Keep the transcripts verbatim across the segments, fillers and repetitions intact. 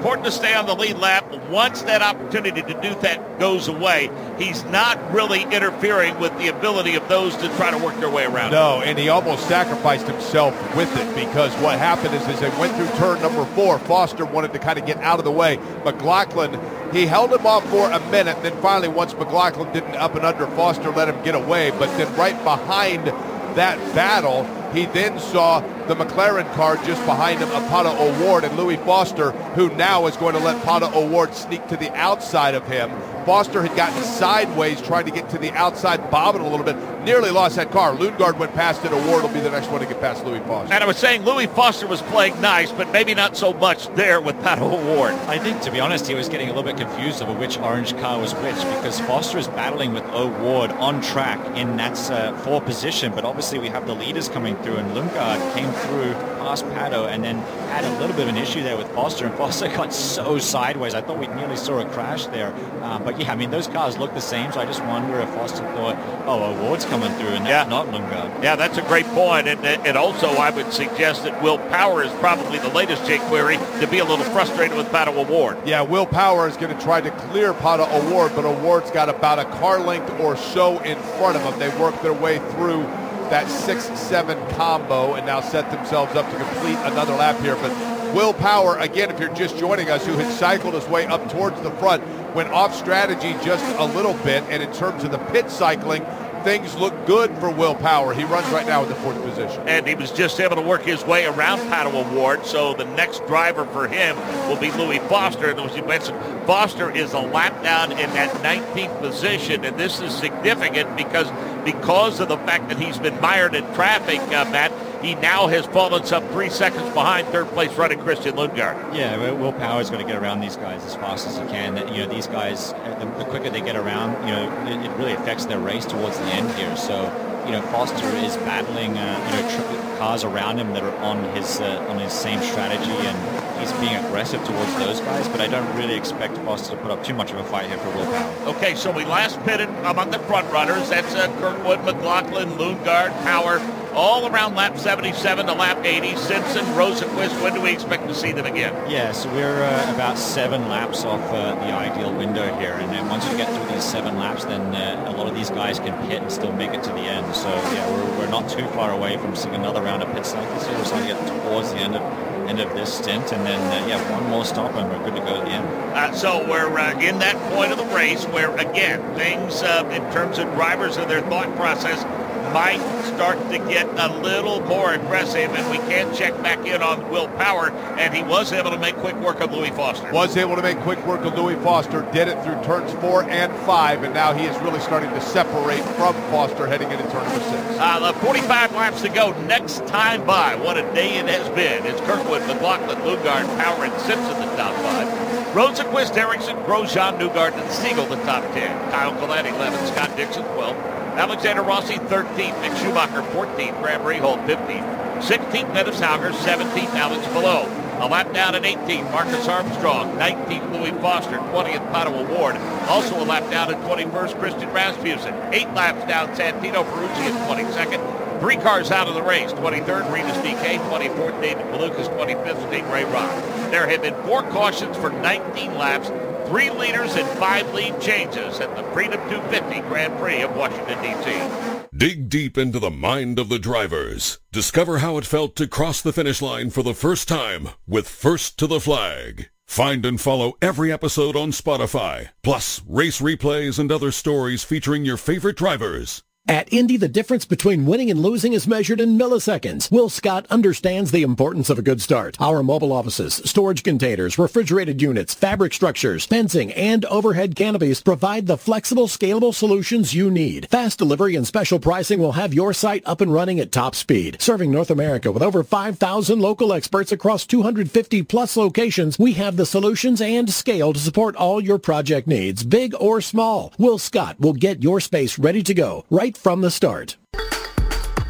important to stay on the lead lap. Once that opportunity to do that goes away, he's not really interfering with the ability of those to try to work their way around. No, and he almost sacrificed himself with it, because what happened is as they went through turn number four, Foster wanted to kind of get out of the way. McLaughlin, he held him off for a minute, then finally once McLaughlin didn't up and under, Foster let him get away. But then right behind that battle, he then saw the McLaren car just behind him, Pato O'Ward, and Louis Foster, who now is going to let Pato O'Ward sneak to the outside of him. Foster had gotten sideways, trying to get to the outside, bobbing a little bit, nearly lost that car. Lundgaard went past it. O'Ward will be the next one to get past Louis Foster. And I was saying Louis Foster was playing nice, but maybe not so much there with Pato O'Ward. I think, to be honest, he was getting a little bit confused over which orange car was which, because Foster is battling with O'Ward on track in that uh, fourth position, but obviously we have the leaders coming through, and Lundgaard came through past Pato and then had a little bit of an issue there with Foster, and Foster got so sideways. I thought we nearly saw a crash there. Um, but yeah, I mean, those cars look the same, so I just wonder if Foster thought, oh, O'Ward's coming through, and that's yeah. not Lundgaard. Yeah, that's a great point. And, and also, I would suggest that Will Power is probably the latest Jake Query to be a little frustrated with Pato O'Ward. Yeah, Will Power is going to try to clear Pato O'Ward, but O'Ward's got about a car length or so in front of him. They work their way through that six seven combo and now set themselves up to complete another lap here. But Will Power, again, if you're just joining us, who had cycled his way up towards the front, went off strategy just a little bit, and in terms of the pit cycling, things look good for Will Power. He runs right now in the fourth position. And he was just able to work his way around Pato O'Ward, so the next driver for him will be Louis Foster. And as you mentioned, Foster is a lap down in that nineteenth position, and this is significant because because of the fact that he's been mired in traffic, uh, Matt. He now has fallen some three seconds behind third place running Christian Lundgaard. Yeah, Will Power is going to get around these guys as fast as he can. You know, these guys, the, the quicker they get around, you know, it, it really affects their race towards the end here. So, you know, Foster is battling, uh, you know, tri- cars around him that are on his uh, on his same strategy, and he's being aggressive towards those guys. But I don't really expect Foster to put up too much of a fight here for Will Power. Okay, so we last pitted among the front runners. That's uh, Kirkwood, McLaughlin, Lundgaard, Power. All around lap seventy-seven to lap eighty. Simpson, Rosenquist, when do we expect to see them again? Yeah, so we're uh, about seven laps off uh, the ideal window here. And then once we get through these seven laps, then uh, a lot of these guys can pit and still make it to the end. So, yeah, we're, we're not too far away from seeing another round of pit cycles here. We're starting to get towards the end of end of this stint. And then, uh, yeah, one more stop and we're good to go at the end. Uh, so we're uh, in that point of the race where, again, things uh, in terms of drivers and their thought process might start to get a little more aggressive, and we can check back in on Will Power, and he was able to make quick work of Louis Foster. Was able to make quick work of Louis Foster, did it through turns four and five, and now he is really starting to separate from Foster heading into turn number six. Uh, forty-five laps to go. Next time by, what a day it has been. It's Kirkwood, McLaughlin, Lundgaard, Power, and Simpson the top five. Rosenquist, Ericsson, Grosjean, Newgarden, and Siegel the top ten. Kyle Collette, eleven. Scott Dixon, twelve. Alexander Rossi, thirteenth. Mick Schumacher, fourteenth. Graham Rahal, fifteenth. sixteenth, Dennis Hauger. seventeenth, Alex Palou. A lap down at eighteenth, Marcus Armstrong. nineteenth, Louis Foster. twentieth, Pato O'Ward. Also a lap down at twenty-first, Christian Rasmussen. Eight laps down, Santino Ferrucci at twenty-second. Three cars out of the race. twenty-third, Rinus D K. twenty-fourth, David Malukas. twenty-fifth, Steve Ray Rock. There have been four cautions for nineteen laps. Three leaders and five lead changes at the Freedom two fifty Grand Prix of Washington, D C Dig deep into the mind of the drivers. Discover how it felt to cross the finish line for the first time with First to the Flag. Find and follow every episode on Spotify, plus race replays and other stories featuring your favorite drivers. At Indy, the difference between winning and losing is measured in milliseconds. Will Scott understands the importance of a good start. Our mobile offices, storage containers, refrigerated units, fabric structures, fencing, and overhead canopies provide the flexible, scalable solutions you need. Fast delivery and special pricing will have your site up and running at top speed. Serving North America with over five thousand local experts across two hundred fifty plus locations, we have the solutions and scale to support all your project needs, big or small. Will Scott will get your space ready to go right from the start.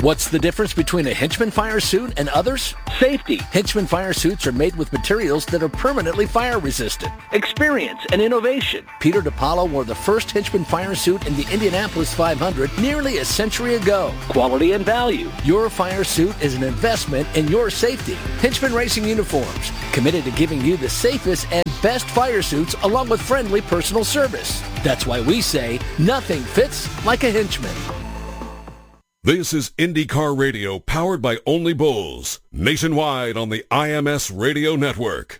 What's the difference between a Hinchman fire suit and others? Safety. Hinchman fire suits are made with materials that are permanently fire resistant. Experience and innovation. Peter DePaulo wore the first Hinchman fire suit in the Indianapolis five hundred nearly a century ago. Quality and value. Your fire suit is an investment in your safety. Hinchman Racing Uniforms, committed to giving you the safest and best fire suits along with friendly personal service. That's why we say nothing fits like a Hinchman. This is IndyCar Radio, powered by Only Bulls, nationwide on the I M S Radio Network.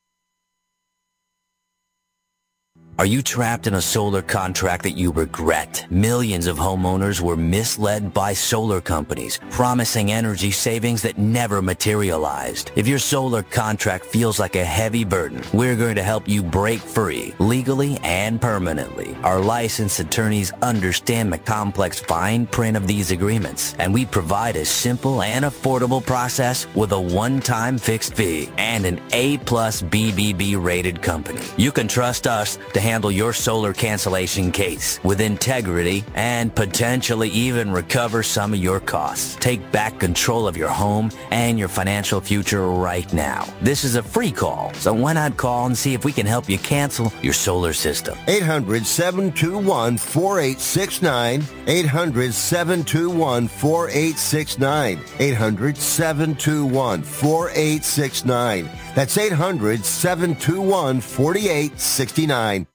Are you trapped in a solar contract that you regret? Millions of homeowners were misled by solar companies, promising energy savings that never materialized. If your solar contract feels like a heavy burden, we're going to help you break free, legally and permanently. Our licensed attorneys understand the complex fine print of these agreements, and we provide a simple and affordable process with a one-time fixed fee and an A plus B B B rated company. You can trust us to handle your solar cancellation case with integrity and potentially even recover some of your costs. Take back control of your home and your financial future right now. This is a free call, so why not call and see if we can help you cancel your solar system? eight hundred, seven two one, four eight six nine. eight hundred, seven two one, four eight six nine. eight hundred, seven two one, four eight six nine. That's eight hundred, seven two one, four eight six nine.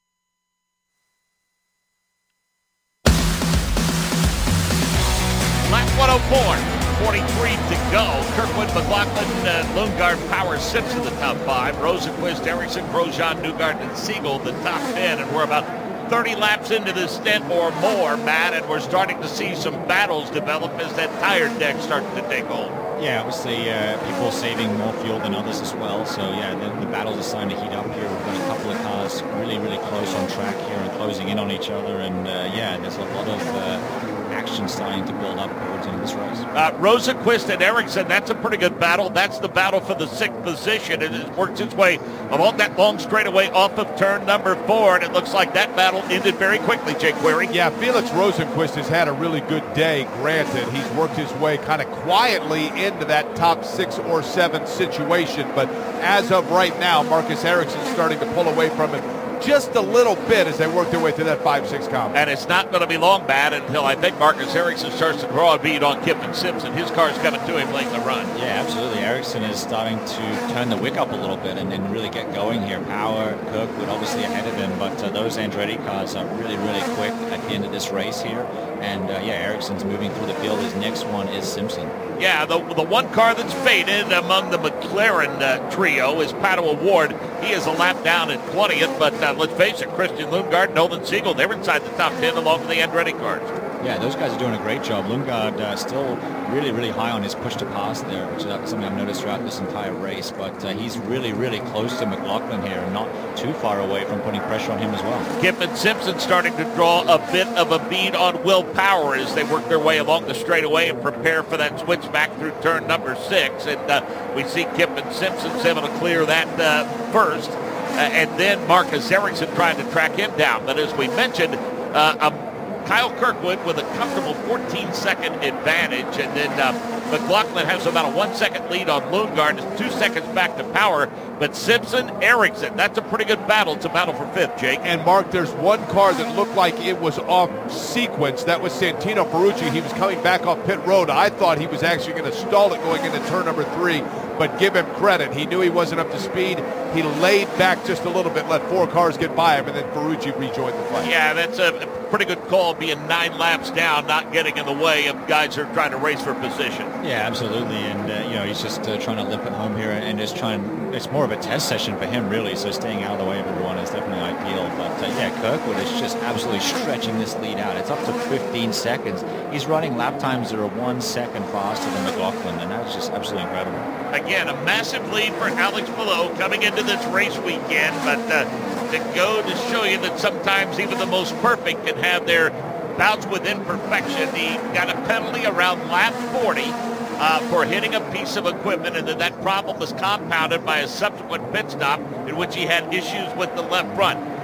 Lap one oh four, forty-three to go. Kirkwood, McLaughlin, uh, Lundgaard, Power, Simpson the top five. Rosenqvist, Ericsson, Grosjean, Newgarden, and Siegel the top ten. And we're about thirty laps into this stint or more, Matt, and we're starting to see some battles develop as that tire deck starts to take hold. Yeah, obviously uh, people saving more fuel than others as well. So yeah, the, the battles are starting to heat up here. We've got a couple of cars really, really close on track here and closing in on each other. And uh, yeah, there's a lot of uh, action starting to build up towards the end of this race. Uh, Rosenqvist and Ericsson, that's a pretty good battle. That's the battle for the sixth position. And it works its way along that long straightaway off of turn number four. And it looks like that battle ended very quickly, Jake Query. Yeah, Felix Rosenqvist has had a really good day, granted. He's worked his way kind of quietly into that top six or seven situation. But as of right now, Marcus Ericsson's starting to pull away from him just a little bit as they work their way through that five six comp. And it's not going to be long bad until I think Marcus Ericsson starts to draw a bead on Kiffin Simpson. His car's coming to him late in the run. Yeah, absolutely. Ericsson is starting to turn the wick up a little bit and, and really get going here. Power, Kirkwood obviously ahead of him, but uh, those Andretti cars are really, really quick at the end of this race here. And uh, yeah, Ericsson's moving through the field. His next one is Simpson. Yeah, the the one car that's faded among the McLaren uh, trio is Pato O'Ward. He is a lap down at twentieth, but uh, let's face it, Christian Lundgaard, Nolan Siegel, they're inside the top ten along with the Andretti cars. Yeah, those guys are doing a great job. Lundgaard uh, still really, really high on his push to pass there, which is something I've noticed throughout this entire race. But uh, he's really, really close to McLaughlin here and not too far away from putting pressure on him as well. Kiffin Simpson starting to draw a bit of a bead on Will Power as they work their way along the straightaway and prepare for that switch back through turn number six. And uh, we see Kiffin Simpson's able to clear that uh, first. Uh, and then Marcus Ericsson trying to track him down. But as we mentioned, uh, a Kyle Kirkwood with a comfortable fourteen second advantage, and then uh, McLaughlin has about a one second lead on Lundgaard. It's two seconds back to Power, but Simpson, Ericsson, that's a pretty good battle. It's a battle for fifth, Jake. And Mark, there's one car that looked like it was off sequence. That was Santino Ferrucci. He was coming back off pit road. I thought he was actually going to stall it going into turn number three, but give him credit. He knew he wasn't up to speed. He laid back just a little bit, let four cars get by him, and then Ferrucci rejoined the fight. Yeah, that's a pretty good call, being nine laps down, not getting in the way of guys who are trying to race for position. Yeah, absolutely. And, uh, you know, he's just uh, trying to limp it home here and just trying, it's more of a test session for him, really. So staying out of the way of everyone is definitely ideal. But, uh, yeah, Kirkwood is just absolutely stretching this lead out. It's up to fifteen seconds. He's running lap times that are one second faster than McLaughlin, and that's just absolutely incredible. Again, a massive lead for Alex Palou coming into this race weekend, but uh, to go to show you that sometimes even the most perfect can have their bouts with imperfection. He got a penalty around lap forty uh, for hitting a piece of equipment, and then that problem was compounded by a subsequent pit stop in which he had issues with the left front.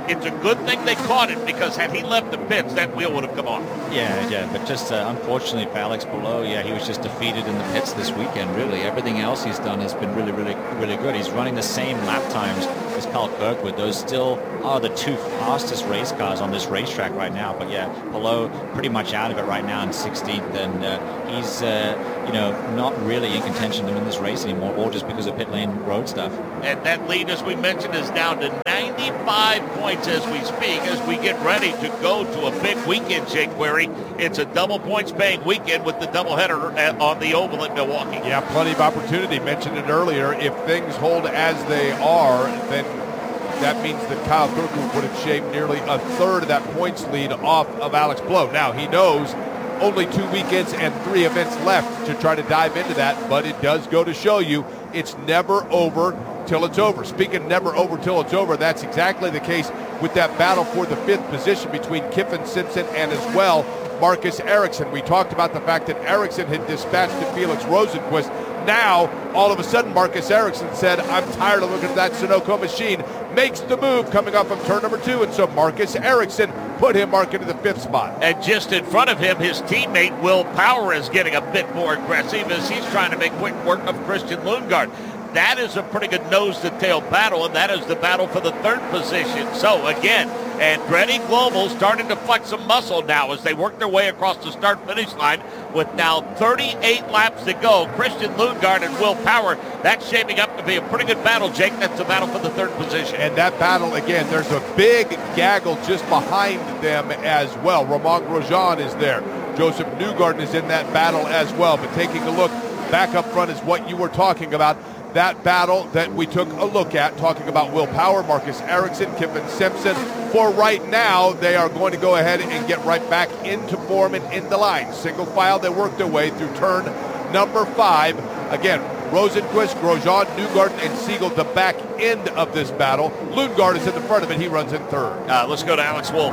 it's a good thing they caught it, because had he left the pits, that wheel would have come off. Yeah, yeah, but just uh, unfortunately for Alex Palou, yeah, he was just defeated in the pits this weekend, really. Everything else he's done has been really, really, really good. He's running the same lap times as Kyle Kirkwood. Those still are the two fastest race cars on this racetrack right now. But yeah, Palou pretty much out of it right now in sixteenth, and uh, he's, uh, you know, not really in contention to win this race anymore, all just because of pit lane road stuff. And that lead, as we mentioned, is down to ninety-five points as we speak, as we get ready to go to a big weekend, Jake Query. It's a double points paying weekend with the doubleheader on the Oval in Milwaukee. Yeah, plenty of opportunity. Mentioned it earlier. If things hold as they are, then that means that Kyle Kirkwood would have shaved nearly a third of that points lead off of Alex Palou. Now, he knows only two weekends and three events left to try to dive into that, but it does go to show you it's never over till it's over. Speaking of never over till it's over, that's exactly the case with that battle for the fifth position between Kyffin Simpson and as well Marcus Ericsson. We talked about the fact that Ericsson had dispatched to Felix Rosenqvist. Now, all of a sudden, Marcus Ericsson said, I'm tired of looking at that Sunoco machine, makes the move coming up from turn number two, and so Marcus Ericsson put him Mark into the fifth spot. And just in front of him, his teammate Will Power is getting a bit more aggressive as he's trying to make quick work of Christian Lundgaard. That is a pretty good nose-to-tail battle, and that is the battle for the third position. So, again, Andretti Global starting to flex some muscle now as they work their way across the start-finish line with now thirty-eight laps to go. Christian Lundgaard and Will Power, that's shaping up to be a pretty good battle, Jake. That's a battle for the third position. And that battle, again, there's a big gaggle just behind them as well. Romain Grosjean is there. Joseph Newgarden is in that battle as well. But taking a look back up front is what you were talking about. That battle that we took a look at, talking about Will Power, Marcus Ericsson, Kyffin Simpson. For right now, they are going to go ahead and get right back into form and in the line. Single file, they work their way through turn number five. Again, Rosenqvist, Grosjean, Newgarden, and Siegel, the back end of this battle. Lundgaard is in the front of it. He runs in third. Uh, let's go to Alex Wolff.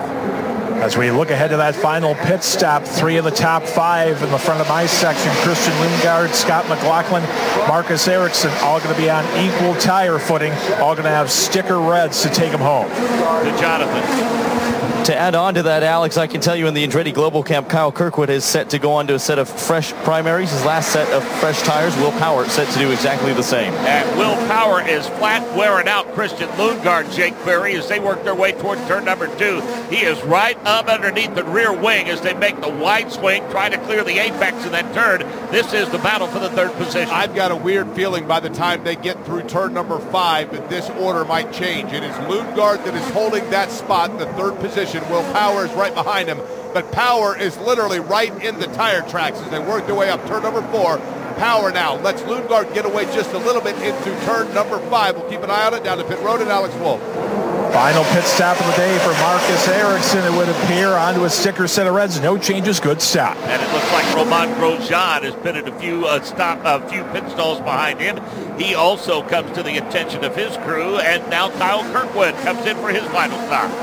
As we look ahead to that final pit stop, three of the top five in the front of my section, Christian Lundgaard, Scott McLaughlin, Marcus Ericsson, all going to be on equal tire footing, all going to have sticker reds to take them home. To Jonathan. To add on to that, Alex, I can tell you in the Andretti Global Camp, Kyle Kirkwood is set to go on to a set of fresh primaries. His last set of fresh tires. Will Power set to do exactly the same. And Will Power is flat wearing out Christian Lundgaard, Jake Berry, as they work their way toward turn number two. He is right up underneath the rear wing as they make the wide swing, trying to clear the apex of that turn. This is the battle for the third position. I've got a weird feeling by the time they get through turn number five that this order might change. It is Lundgaard that is holding that spot, the third position. Will Power is right behind him, but Power is literally right in the tire tracks as they work their way up turn number four. Power now lets Lundgaard get away just a little bit into turn number five. We'll keep an eye on it down to pit road and Alex Wolff. Final pit stop of the day for Marcus Ericsson. It would appear onto a sticker set of reds. No changes, good stop. And it looks like Romain Grosjean has been at a few uh, stop, a few pit stalls behind him. He also comes to the attention of his crew, and now Kyle Kirkwood comes in for his final stop.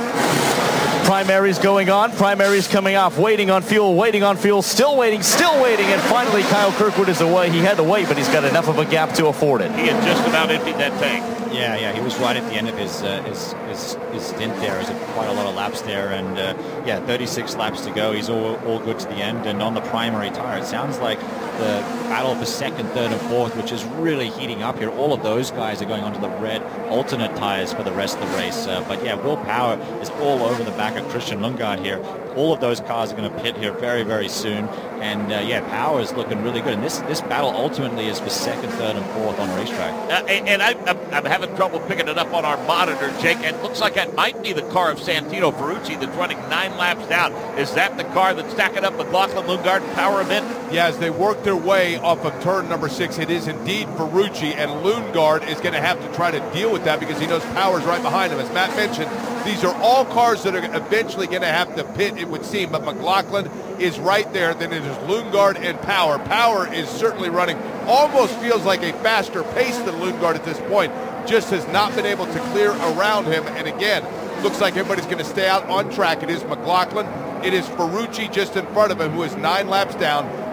Primaries going on, primaries coming off, waiting on fuel, waiting on fuel, still waiting, still waiting, and finally Kyle Kirkwood is away. He had to wait, but he's got enough of a gap to afford it. He had just about emptied that tank. Yeah, yeah, he was right at the end of his uh, his, his his stint there. There's quite a lot of laps there, and uh, yeah, thirty-six laps to go. He's all, all good to the end, and on the primary tire, it sounds like the battle for second, third, and fourth, which is really heating up here. All of those guys are going onto the red alternate tires for the rest of the race. Uh, but yeah, Will Power is all over the back of Christian Lundgaard here. All of those cars are going to pit here very, very soon. And uh, yeah, Power is looking really good. And this this battle ultimately is for second, third, and fourth on racetrack. Uh, and and I, I'm, I'm having trouble picking it up on our monitor, Jake. And it looks like that might be the car of Santino Ferrucci that's running nine laps down. Is that the car that's stacking up McLaughlin, Lundgaard, and Power a bit? Yeah, as they work their way off of turn number six, it is indeed Ferrucci, and Lundgaard is going to have to try to deal with that because he knows Power's right behind him. As Matt mentioned, these are all cars that are eventually going to have to pit, it would seem, but McLaughlin is right there. Then it is Lundgaard and Power. Power is certainly running, almost feels like a faster pace than Lundgaard at this point, just has not been able to clear around him. And again, looks like everybody's going to stay out on track. It is McLaughlin. It is Ferrucci just in front of him, who is nine laps down.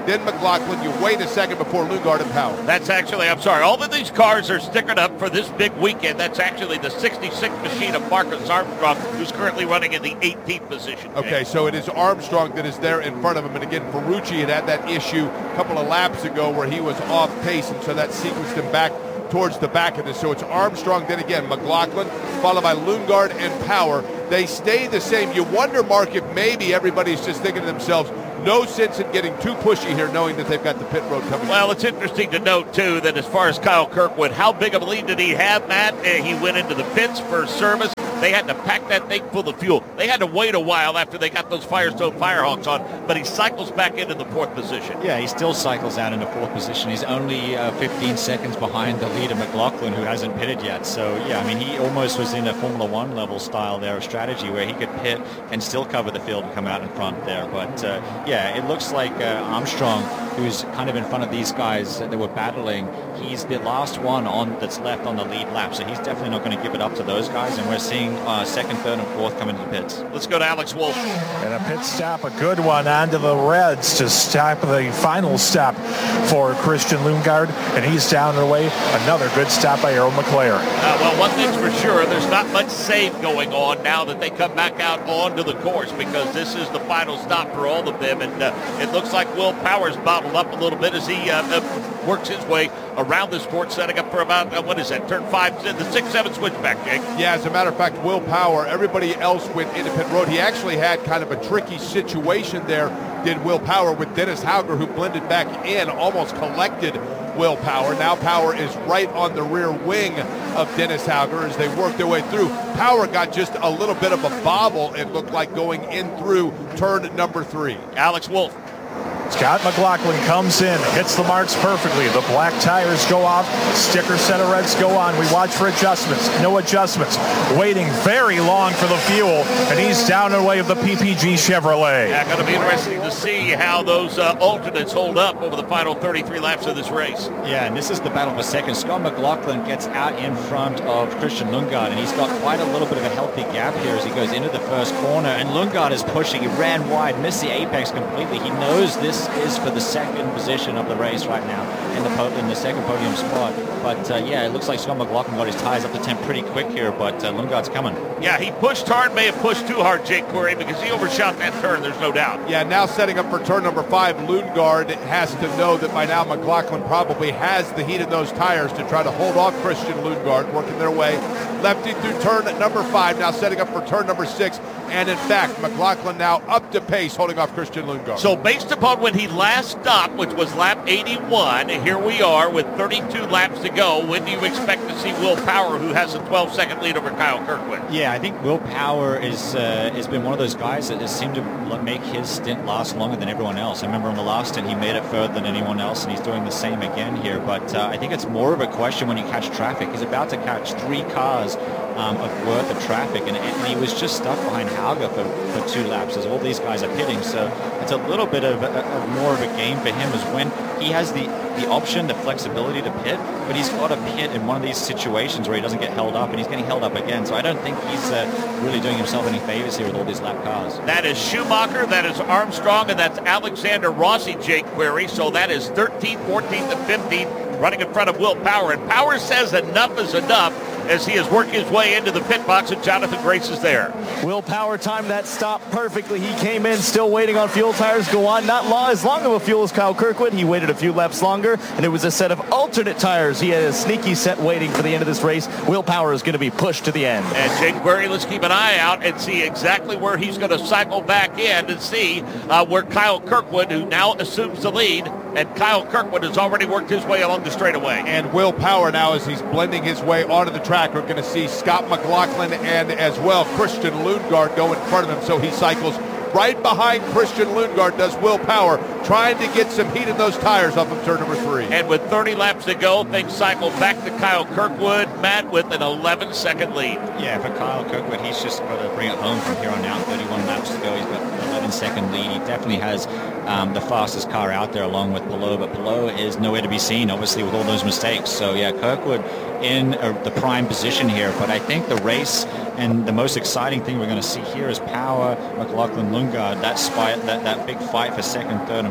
then McLaughlin. You wait a second before Lundgaard and Power. That's actually, I'm sorry, all of these cars are sticking up for this big weekend. That's actually the sixty-sixth machine of Marcus Armstrong, who's currently running in the eighteenth position. Okay, so it is Armstrong that is there in front of him. And again, Ferrucci had had that issue a couple of laps ago where he was off pace, and so that sequenced him back towards the back of this. So it's Armstrong, then again McLaughlin, followed by Lundgaard and Power. They stay the same. You wonder, Mark, if maybe everybody's just thinking to themselves, no sense in getting too pushy here knowing that they've got the pit road coming. Well, it's interesting to note, too, that as far as Kyle Kirkwood, how big of a lead did he have, Matt? Uh, he went into the pits for service. They had to pack that thing full of fuel. They had to wait a while after they got those Firestone Firehawks on, but he cycles back into the fourth position. Yeah, he still cycles out into fourth position. He's only uh, fifteen seconds behind the leader, McLaughlin, who hasn't pitted yet. So, yeah, I mean, he almost was in a Formula One level style there of strategy where he could pit and still cover the field and come out in front there. But, uh, yeah, it looks like uh, Armstrong, who's kind of in front of these guys that were battling, he's the last one on that's left on the lead lap. So he's definitely not going to give it up to those guys. And we're seeing Uh, second, third, and fourth coming to the pits. Let's go to Alex Wolf. And a pit stop, a good one, onto the Reds to stop the final stop for Christian Lundgaard, and he's down the way. Another good stop by Earl McClare. Uh, well, one thing's for sure, there's not much save going on now that they come back out onto the course, because this is the final stop for all of them, and uh, it looks like Will Power's bottled up a little bit as he uh, uh, works his way around this court, setting up for about, uh, what is that, turn five, the six seven switchback, Jake. Yeah, as a matter of fact, Will Power, everybody else went into pit road. He actually had kind of a tricky situation there, did Will Power, with Dennis Hauger, who blended back in, almost collected Will Power. Now Power is right on the rear wing of Dennis Hauger as they work their way through. Power got just a little bit of a bobble, it looked like, going in through turn number three. Alex Wolf. Scott McLaughlin comes in, hits the marks perfectly. The black tires go off, sticker set of reds go on. We watch for adjustments. No adjustments. Waiting very long for the fuel, and he's down the way of the P P G Chevrolet. Yeah, going to be interesting to see how those uh, alternates hold up over the final thirty-three laps of this race. Yeah, and this is the battle for second. Scott McLaughlin gets out in front of Christian Lundgaard, and he's got quite a little bit of a healthy gap here as he goes into the first corner, and Lundgaard is pushing. He ran wide, missed the apex completely. He knows this is for the second position of the race right now in the po- in the second podium spot. But uh, yeah, it looks like Scott McLaughlin got his tires up to temp pretty quick here, but uh, Lundgaard's coming. Yeah, he pushed hard, may have pushed too hard, Jake Query, because he overshot that turn, there's no doubt. Yeah, now setting up for turn number five, Lundgaard has to know that by now McLaughlin probably has the heat in those tires to try to hold off Christian Lundgaard, working their way lefty through turn number five, now setting up for turn number six. And in fact, McLaughlin now up to pace, holding off Christian Lundgaard. So based upon when he last stopped, which was lap eighty-one, here we are with thirty-two laps to go. When do you expect to see Will Power, who has a twelve second lead over Kyle Kirkwood? Yeah, I think Will Power is uh, has been one of those guys that has seemed to make his stint last longer than everyone else. I remember on the last stint, he made it further than anyone else, and he's doing the same again here. But uh, I think it's more of a question when you catch traffic. He's about to catch three cars Um, of worth of traffic, and, and he was just stuck behind Hauger for, for two laps as all these guys are pitting. So it's a little bit of, a, of more of a game for him, is when he has the, the option, the flexibility to pit, but he's got to pit in one of these situations where he doesn't get held up, and he's getting held up again. So I don't think he's uh, really doing himself any favors here with all these lap cars. That is Schumacher, that is Armstrong, and that's Alexander Rossi, Jake Query. So that is thirteenth, fourteenth, and fifteenth running in front of Will Power. And Power says enough is enough as he has worked his way into the pit box, and Jonathan Grace is there. Will Power timed that stop perfectly. He came in still waiting on fuel. Tires go on. Not long, as long of a fuel as Kyle Kirkwood. He waited a few laps longer, and it was a set of alternate tires. He had a sneaky set waiting for the end of this race. Will Power is going to be pushed to the end. And Jake Query, let's keep an eye out and see exactly where he's going to cycle back in and see uh, where Kyle Kirkwood, who now assumes the lead, and Kyle Kirkwood has already worked his way along the straightaway. And Will Power now, as he's blending his way onto the track, we're going to see Scott McLaughlin and as well Christian Lundgaard go in front of him. So he cycles right behind Christian Lundgaard, does Will Power, trying to get some heat in those tires off of turn number three. And with thirty laps to go, things cycle back to Kyle Kirkwood, Matt, with an eleven second lead. Yeah, for Kyle Kirkwood, he's just got to bring it home from here on out. thirty-one laps to go. He's got an eleven second lead. He definitely has um, the fastest car out there along with Palou, but Palou is nowhere to be seen, obviously, with all those mistakes. So, yeah, Kirkwood in uh, the prime position here. But I think the race and the most exciting thing we're going to see here is Power, McLaughlin, Lundgaard, that, spy, that, that big fight for second, third, and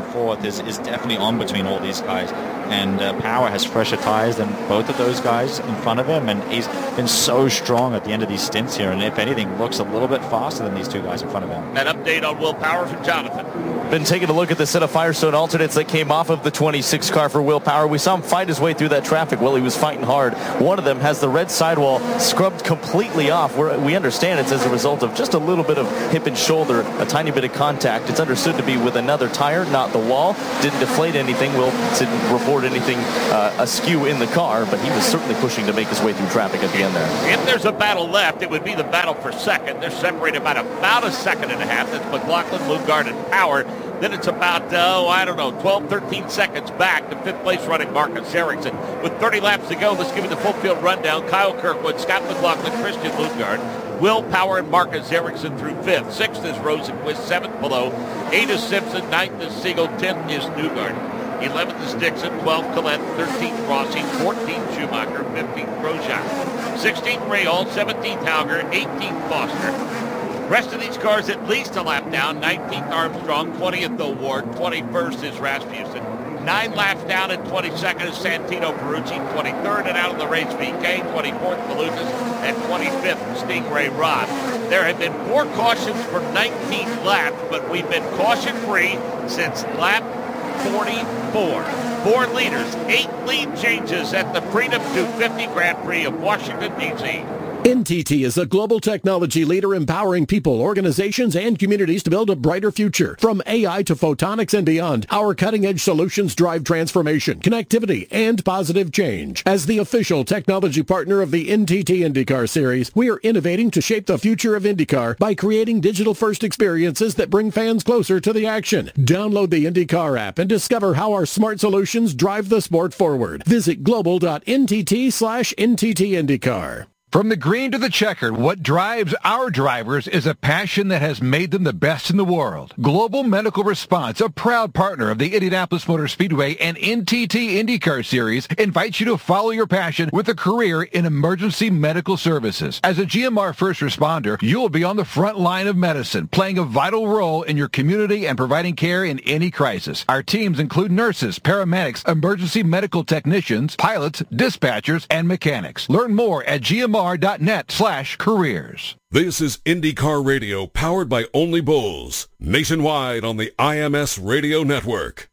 fourth is, is definitely on between all these guys. And uh, Power has fresher tires than both of those guys in front of him, and he's been so strong at the end of these stints here, and if anything, looks a little bit faster than these two guys in front of him. An update on Will Power from Jonathan. Been taking a look at the set of Firestone alternates that came off of the twenty-six car for Will Power. We saw him fight his way through that traffic while he was fighting hard. One of them has the red sidewall scrubbed completely off. We're, we understand it's as a result of just a little bit of hip and shoulder, a tiny bit of contact. It's understood to be with another tire, not the wall. Didn't deflate anything. Will didn't report anything uh, askew in the car, but he was certainly pushing to make his way through traffic at the end there. If there's a battle left, it would be the battle for second. They're separated about about a second and a half. That's McLaughlin, Lundgaard, and Power. Then it's about, oh, I don't know, twelve, thirteen seconds back to fifth place running Marcus Ericsson. With thirty laps to go, let's give you the full field rundown. Kyle Kirkwood, Scott McLaughlin, Christian Lundgaard, Will Power, and Marcus Ericsson through fifth. Sixth is Rosenquist, seventh below. Eight is Simpson, ninth is Siegel, tenth is Newgarden. eleventh is Dixon, twelfth Collette, thirteenth Rossi, fourteenth Schumacher, fifteenth Grosjean, sixteenth Rahal, seventeenth Hauger, eighteenth Foster. Rest of these cars at least a lap down. nineteenth Armstrong, twentieth O'Ward, twenty-first is Rasmussen. Nine laps down and twenty-second is Santino Ferrucci, twenty-third and out of the race V K, twenty-fourth Malukas, and twenty-fifth Stingray Robb. There have been four cautions for nineteen laps, but we've been caution-free since lap forty-four. Four leaders, eight lead changes at the Freedom two fifty Grand Prix of Washington, D C N T T is a global technology leader empowering people, organizations, and communities to build a brighter future. From A I to photonics and beyond, our cutting-edge solutions drive transformation, connectivity, and positive change. As the official technology partner of the N T T IndyCar Series, we are innovating to shape the future of IndyCar by creating digital-first experiences that bring fans closer to the action. Download the IndyCar app and discover how our smart solutions drive the sport forward. Visit global.ntt slash NTTIndyCar. From the green to the checkered, what drives our drivers is a passion that has made them the best in the world. Global Medical Response, a proud partner of the Indianapolis Motor Speedway and N T T IndyCar Series, invites you to follow your passion with a career in emergency medical services. As a G M R first responder, you will be on the front line of medicine, playing a vital role in your community and providing care in any crisis. Our teams include nurses, paramedics, emergency medical technicians, pilots, dispatchers, and mechanics. Learn more at G M R dot net slash careers. This is IndyCar Radio, powered by Only Bulls, nationwide on the I M S Radio Network.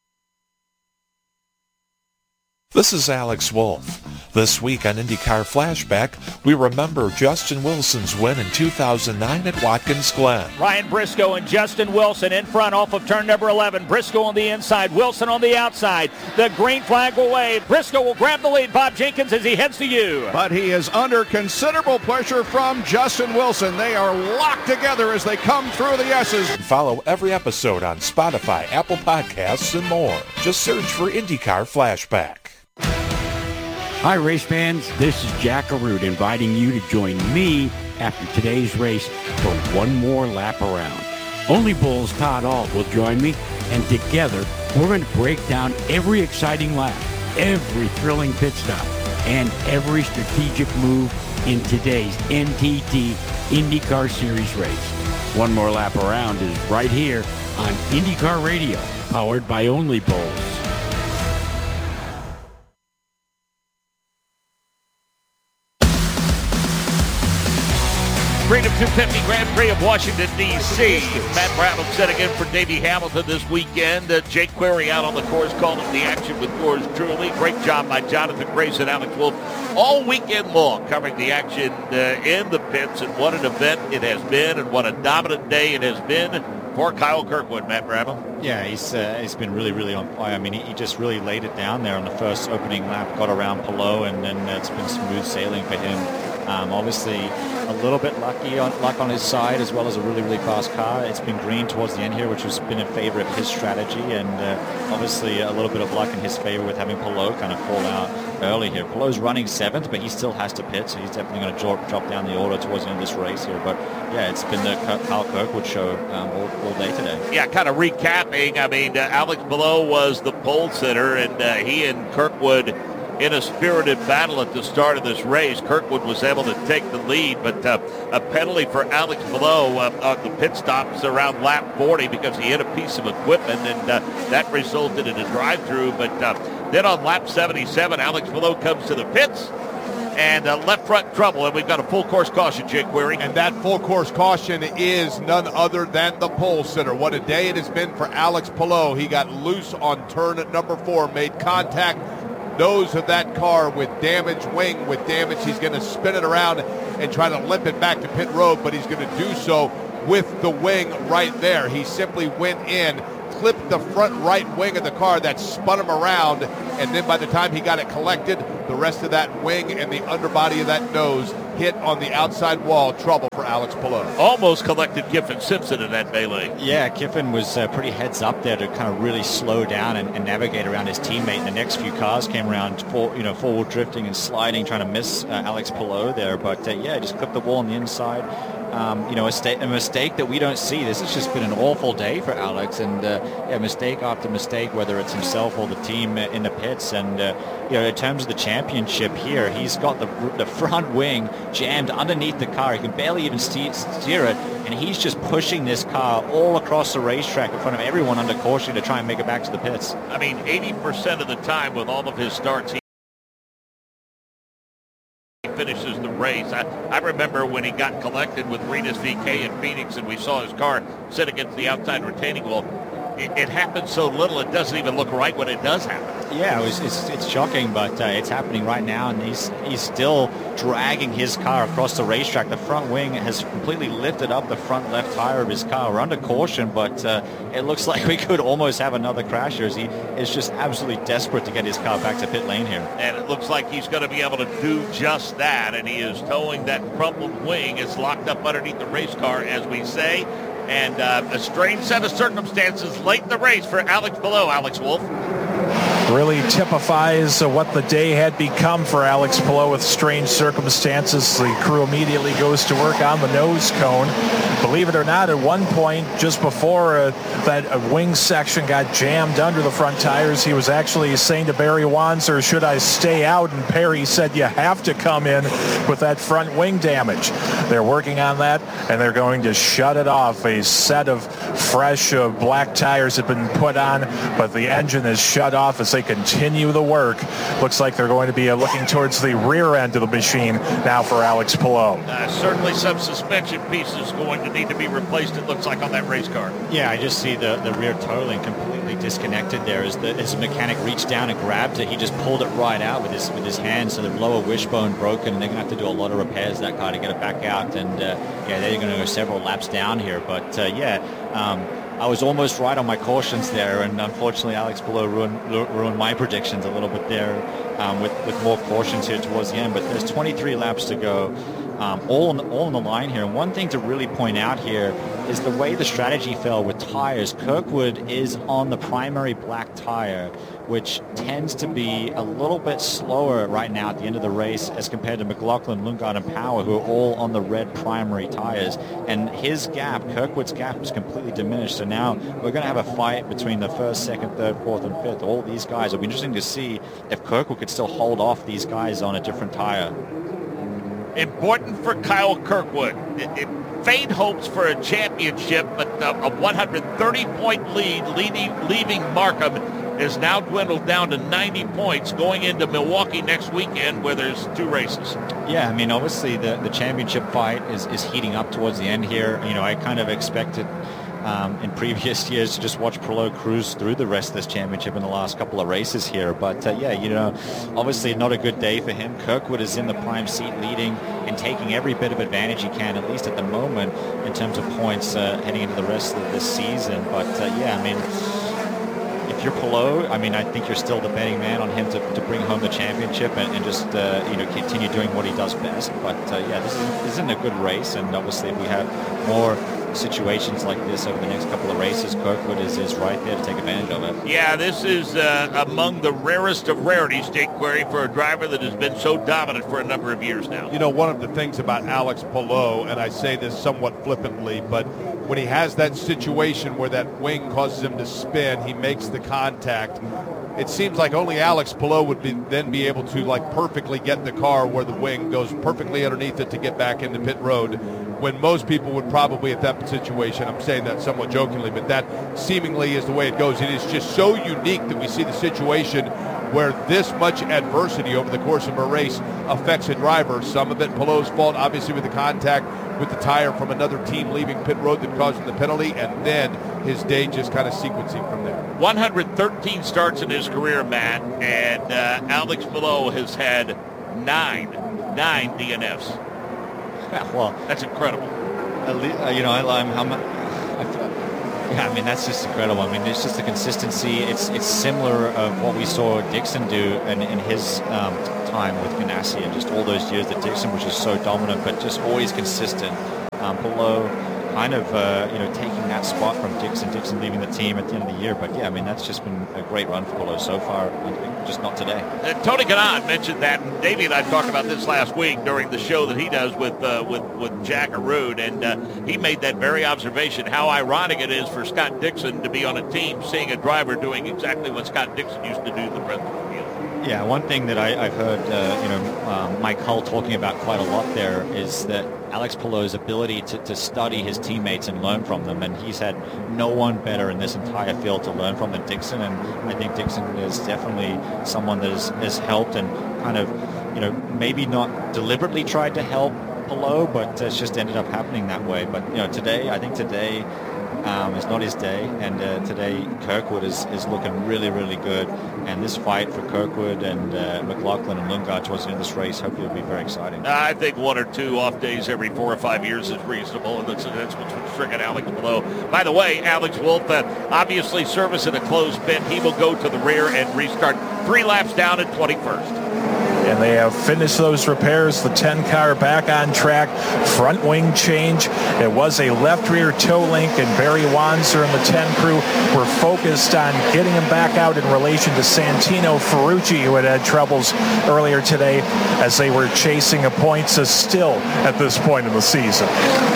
This is Alex Wolf. This week on IndyCar Flashback, we remember Justin Wilson's win in two thousand nine at Watkins Glen. Ryan Briscoe and Justin Wilson in front off of turn number eleven. Briscoe on the inside, Wilson on the outside. The green flag will wave. Briscoe will grab the lead. Bob Jenkins as he heads to you. But he is under considerable pressure from Justin Wilson. They are locked together as they come through the S's. Follow every episode on Spotify, Apple Podcasts, and more. Just search for IndyCar Flashback. Hi, race fans. This is Jack Arute inviting you to join me after today's race for one more lap around. Only Bulls Todd Ault will join me, and together we're going to break down every exciting lap, every thrilling pit stop, and every strategic move in today's N T T IndyCar Series race. One more lap around is right here on IndyCar Radio, powered by Only Bulls. Freedom two fifty Grand Prix of Washington, D C Matt Bradley setting in for Davey Hamilton this weekend. Uh, Jake Query out on the course, calling the action with yours truly. Great job by Jonathan Grace and Alex Wolf all weekend long, covering the action uh, in the pits. And what an event it has been, and what a dominant day it has been for Kyle Kirkwood, Matt Bradley. Yeah, he's uh, he's been really, really on fire. I mean, he, he just really laid it down there on the first opening lap, got around Palou, and then uh, it's been smooth sailing for him. Um, obviously, a little bit lucky on luck on his side, as well as a really, really fast car. It's been green towards the end here, which has been in favor of his strategy, and uh, obviously a little bit of luck in his favor with having Palou kind of fall out early here. Palou's running seventh, but he still has to pit, so he's definitely going to drop, drop down the order towards the end of this race here. But yeah, it's been the Kyle Kirkwood show um, all, all day today. Yeah, kind of recapping. I mean, uh, Alex Palou was the pole sitter, and uh, he and Kirkwood in a spirited battle at the start of this race. Kirkwood was able to take the lead, but uh, a penalty for Alex Palou uh, on the pit stops around lap forty because he hit a piece of equipment, and uh, that resulted in a drive-through. But uh, then on lap seventy-seven, Alex Palou comes to the pits, and uh, left front trouble, and we've got a full course caution, Jake Query. And that full course caution is none other than the pole sitter. What a day it has been for Alex Palou. He got loose on turn at number four, made contact, nose of that car with damaged wing, with damage. He's going to spin it around and try to limp it back to pit road, but he's going to do so with the wing right there. He simply went in, clipped the front right wing of the car, that spun him around, and then by the time he got it collected, the rest of that wing and the underbody of that nose hit on the outside wall. Trouble for Alex Palou. Almost collected Kiffin Simpson in that melee. Yeah, Kiffin was uh, pretty heads up there to kind of really slow down and, and navigate around his teammate. And the next few cars came around, for, you know, forward drifting and sliding, trying to miss uh, Alex Palou there. But uh, yeah, just clipped the wall on the inside. Um, you know, a, sta- a mistake that we don't see. This has just been an awful day for Alex, and uh, yeah, mistake after mistake, whether it's himself or the team in the pits. And uh, you know, in terms of the championship here, he's got the the front wing jammed underneath the car. He can barely even steer, steer it, and he's just pushing this car all across the racetrack in front of everyone under caution to try and make it back to the pits. I mean, eighty percent of the time with all of his starts, he finishes the race. I, I remember when he got collected with Renus V K in Phoenix and we saw his car sit against the outside retaining wall. It, it happens so little, it doesn't even look right when it does happen. Yeah, it was, it's, it's shocking, but uh, it's happening right now, and he's he's still dragging his car across the racetrack. The front wing has completely lifted up the front left tire of his car. We're under caution, but uh, it looks like we could almost have another crash here, as he is just absolutely desperate to get his car back to pit lane here. And it looks like he's going to be able to do just that, and he is towing that crumpled wing. It's locked up underneath the race car, as we say. And uh, a strange set of circumstances late in the race for Alex Palou. Alex Wolf. Really typifies uh, what the day had become for Alex Palou with strange circumstances. The crew immediately goes to work on the nose cone. Believe it or not, at one point, just before uh, that uh, wing section got jammed under the front tires, he was actually saying to Barry Wanzer, should I stay out? And Perry said, you have to come in with that front wing damage. They're working on that, and they're going to shut it off. A set of fresh uh, black tires have been put on, but the engine is shut off as they continue the work. Looks like they're going to be uh, looking towards the rear end of the machine now for Alex Palou. Uh, certainly some suspension pieces going to need to be replaced, it looks like, on that race car. Yeah, I just see the, the rear tolling completely disconnected there. As the, as the mechanic reached down and grabbed it, he just pulled it right out with his with his hand, so the lower wishbone broken, and they're going to have to do a lot of repairs to that car to get it back out. And uh, yeah, they're going to go several laps down here. But uh, yeah, um, I was almost right on my cautions there, and unfortunately Alex Palou ruined, ruined my predictions a little bit there um, with, with more cautions here towards the end. But there's twenty-three laps to go, um, all, on the, all on the line here. And one thing to really point out here is the way the strategy fell with tires. Kirkwood is on the primary black tire, which tends to be a little bit slower right now at the end of the race as compared to McLaughlin, Lundgaard, and Power, who are all on the red primary tires. And his gap, Kirkwood's gap, is completely diminished. So now we're going to have a fight between the first, second, third, fourth, and fifth. All these guys. It'll be interesting to see if Kirkwood could still hold off these guys on a different tire. Important for Kyle Kirkwood. It, it, faint hopes for a championship, but uh, a one hundred thirty point lead leading, leaving Markham is now dwindled down to ninety points going into Milwaukee next weekend, where there's two races. Yeah, I mean, obviously the, the championship fight is, is heating up towards the end here. You know, I kind of expected um, in previous years to just watch Palou cruise through the rest of this championship in the last couple of races here. But uh, yeah, you know, obviously not a good day for him. Kirkwood is in the prime seat leading and taking every bit of advantage he can, at least at the moment, in terms of points uh, heading into the rest of this season. But uh, yeah, I mean, if you're Palou, I mean, I think you're still the betting man on him to, to bring home the championship and, and just, uh, you know, continue doing what he does best. But uh, yeah, this, is, this isn't a good race, and obviously if we have more situations like this over the next couple of races, Kirkwood is, is right there to take advantage of it. Yeah, this is uh, among the rarest of rarities, Jake Query, for a driver that has been so dominant for a number of years now. You know, one of the things about Alex Palou, and I say this somewhat flippantly, but when he has that situation where that wing causes him to spin, he makes the contact. it seems like only Alex Palou would be, then be able to like perfectly get the car where the wing goes perfectly underneath it to get back into pit road, when most people would probably at that situation, I'm saying that somewhat jokingly, but that seemingly is the way it goes. It is just so unique that we see the situation where this much adversity over the course of a race affects a driver. Some of it Palou's fault, obviously, with the contact with the tire from another team leaving pit road that caused him the penalty, and then his day just kind of sequencing from there. one hundred thirteen starts in his career, Matt, and uh, Alex Palou has had nine, nine D N Fs. Well, that's incredible. Uh, you know, I, I'm, I'm, I, yeah, I mean, that's just incredible. I mean, it's just the consistency. It's it's similar of what we saw Dixon do in, in his um, time with Ganassi, and just all those years that Dixon was just so dominant, but just always consistent. Um, Palou kind of, uh, you know, taking that spot from Dixon, Dixon leaving the team at the end of the year. But yeah, I mean, that's just been a great run for Palou so far, just not today. Uh, Tony Kanaan mentioned that, and Davey and I talked about this last week during the show that he does with uh, with, with Jack Arud, and uh, he made that very observation, how ironic it is for Scott Dixon to be on a team seeing a driver doing exactly what Scott Dixon used to do the rest of the field. Yeah, one thing that I, I've heard, uh, you know, um, Mike Hull talking about quite a lot there is that Alex Palou's ability to, to study his teammates and learn from them, and he's had no one better in this entire field to learn from than Dixon, and I think Dixon is definitely someone that has, has helped and kind of, you know, maybe not deliberately tried to help Palou, but it's just ended up happening that way. But, you know, today, I think today um, is not his day, and uh, today Kirkwood is, is looking really, really good, and this fight for Kirkwood and uh, McLaughlin and Lundgaard towards the end of this race hopefully will be very exciting. I think one or two off days every four or five years is reasonable, and that's, that's what's tricking Alex Palou. By the way, Alex Wolff, uh, obviously service in a closed pit. He will go to the rear and restart three laps down at twenty-first. And they have finished those repairs. The ten car back on track. Front wing change. It was a left rear toe link, and Barry Wanzer and the ten crew were focused on getting him back out in relation to Santino Ferrucci, who had had troubles earlier today as they were chasing a points as still at this point in the season.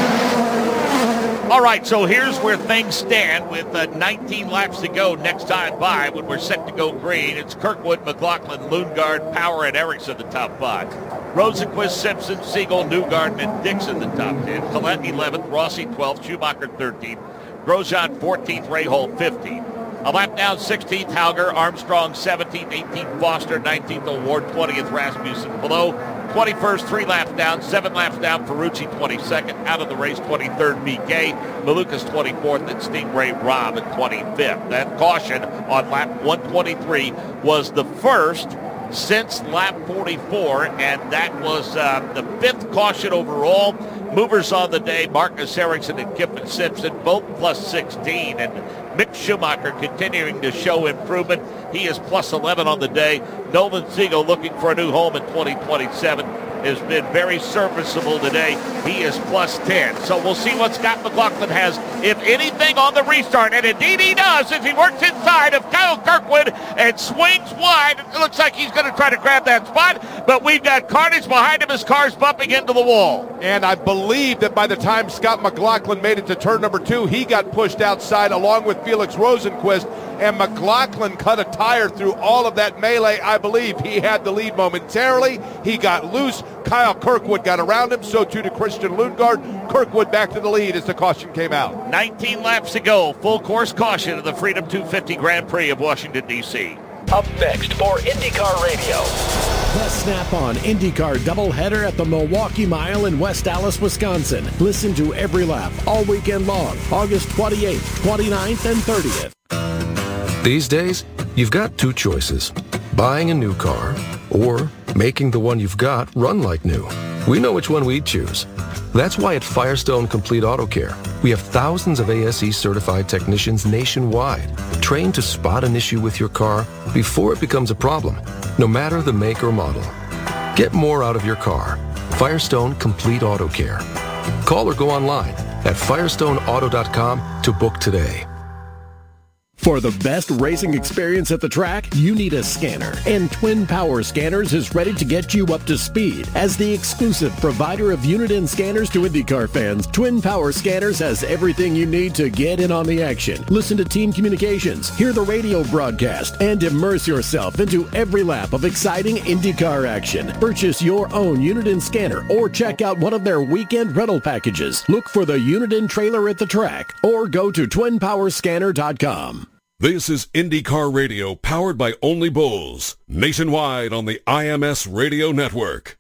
All right, so here's where things stand with uh, nineteen laps to go next time by when we're set to go green. It's Kirkwood, McLaughlin, Lundgaard, Power, and Ericsson the top five. Rosenquist, Simpson, Siegel, Newgarden, and Dixon the top ten. Collette eleventh, Rossi twelfth, Schumacher thirteenth, Grosjean fourteenth, Rahal fifteenth. A lap down sixteenth, Hauger, Armstrong seventeenth, eighteenth, Foster, nineteenth, Award, twentieth, Rasmussen. Below twenty-first, three laps down, seven laps down, Ferrucci twenty-second, out of the race twenty-third, B K, Malukas twenty-fourth, and Stingray Robb at twenty-fifth. That caution on lap one twenty-three was the first since lap forty-four, and that was uh, the fifth caution overall. Movers on the day, Marcus Ericsson and Kiffin Simpson, both plus sixteen, and Mick Schumacher continuing to show improvement. He is plus eleven on the day. Nolan Siegel looking for a new home in twenty twenty-seven. Has been very serviceable today. He is plus ten. So we'll see what Scott McLaughlin has, if anything, on the restart. And indeed he does as he works inside of Kyle Kirkwood and swings wide. It looks like he's going to try to grab that spot, but we've got carnage behind him as cars bumping into the wall. And I believe that by the time Scott McLaughlin made it to turn number two, he got pushed outside along with Felix Rosenquist, and McLaughlin cut a tire through all of that melee. I believe he had the lead momentarily. He got loose. Kyle Kirkwood got around him, so too did Christian Lundgaard. Kirkwood back to the lead as the caution came out. nineteen laps to go. Full course caution of the Freedom two fifty Grand Prix of Washington, D C Up next for IndyCar Radio. The Snap-on IndyCar doubleheader at the Milwaukee Mile in West Allis, Wisconsin. Listen to every lap all weekend long, August twenty-eighth, twenty-ninth, and thirtieth. These days, you've got two choices. Buying a new car or making the one you've got run like new. We know which one we'd choose. That's why at Firestone Complete Auto Care, we have thousands of A S E certified technicians nationwide, trained to spot an issue with your car before it becomes a problem, no matter the make or model. Get more out of your car. Firestone Complete Auto Care. Call or go online at firestone auto dot com to book today. For the best racing experience at the track, you need a scanner. And Twin Power Scanners is ready to get you up to speed. As the exclusive provider of unit-in scanners to IndyCar fans, Twin Power Scanners has everything you need to get in on the action. Listen to team communications, hear the radio broadcast, and immerse yourself into every lap of exciting IndyCar action. Purchase your own unit-in scanner or check out one of their weekend rental packages. Look for the unit-in trailer at the track or go to twin power scanner dot com. This is IndyCar Radio, powered by Only Bulls, nationwide on the I M S Radio Network.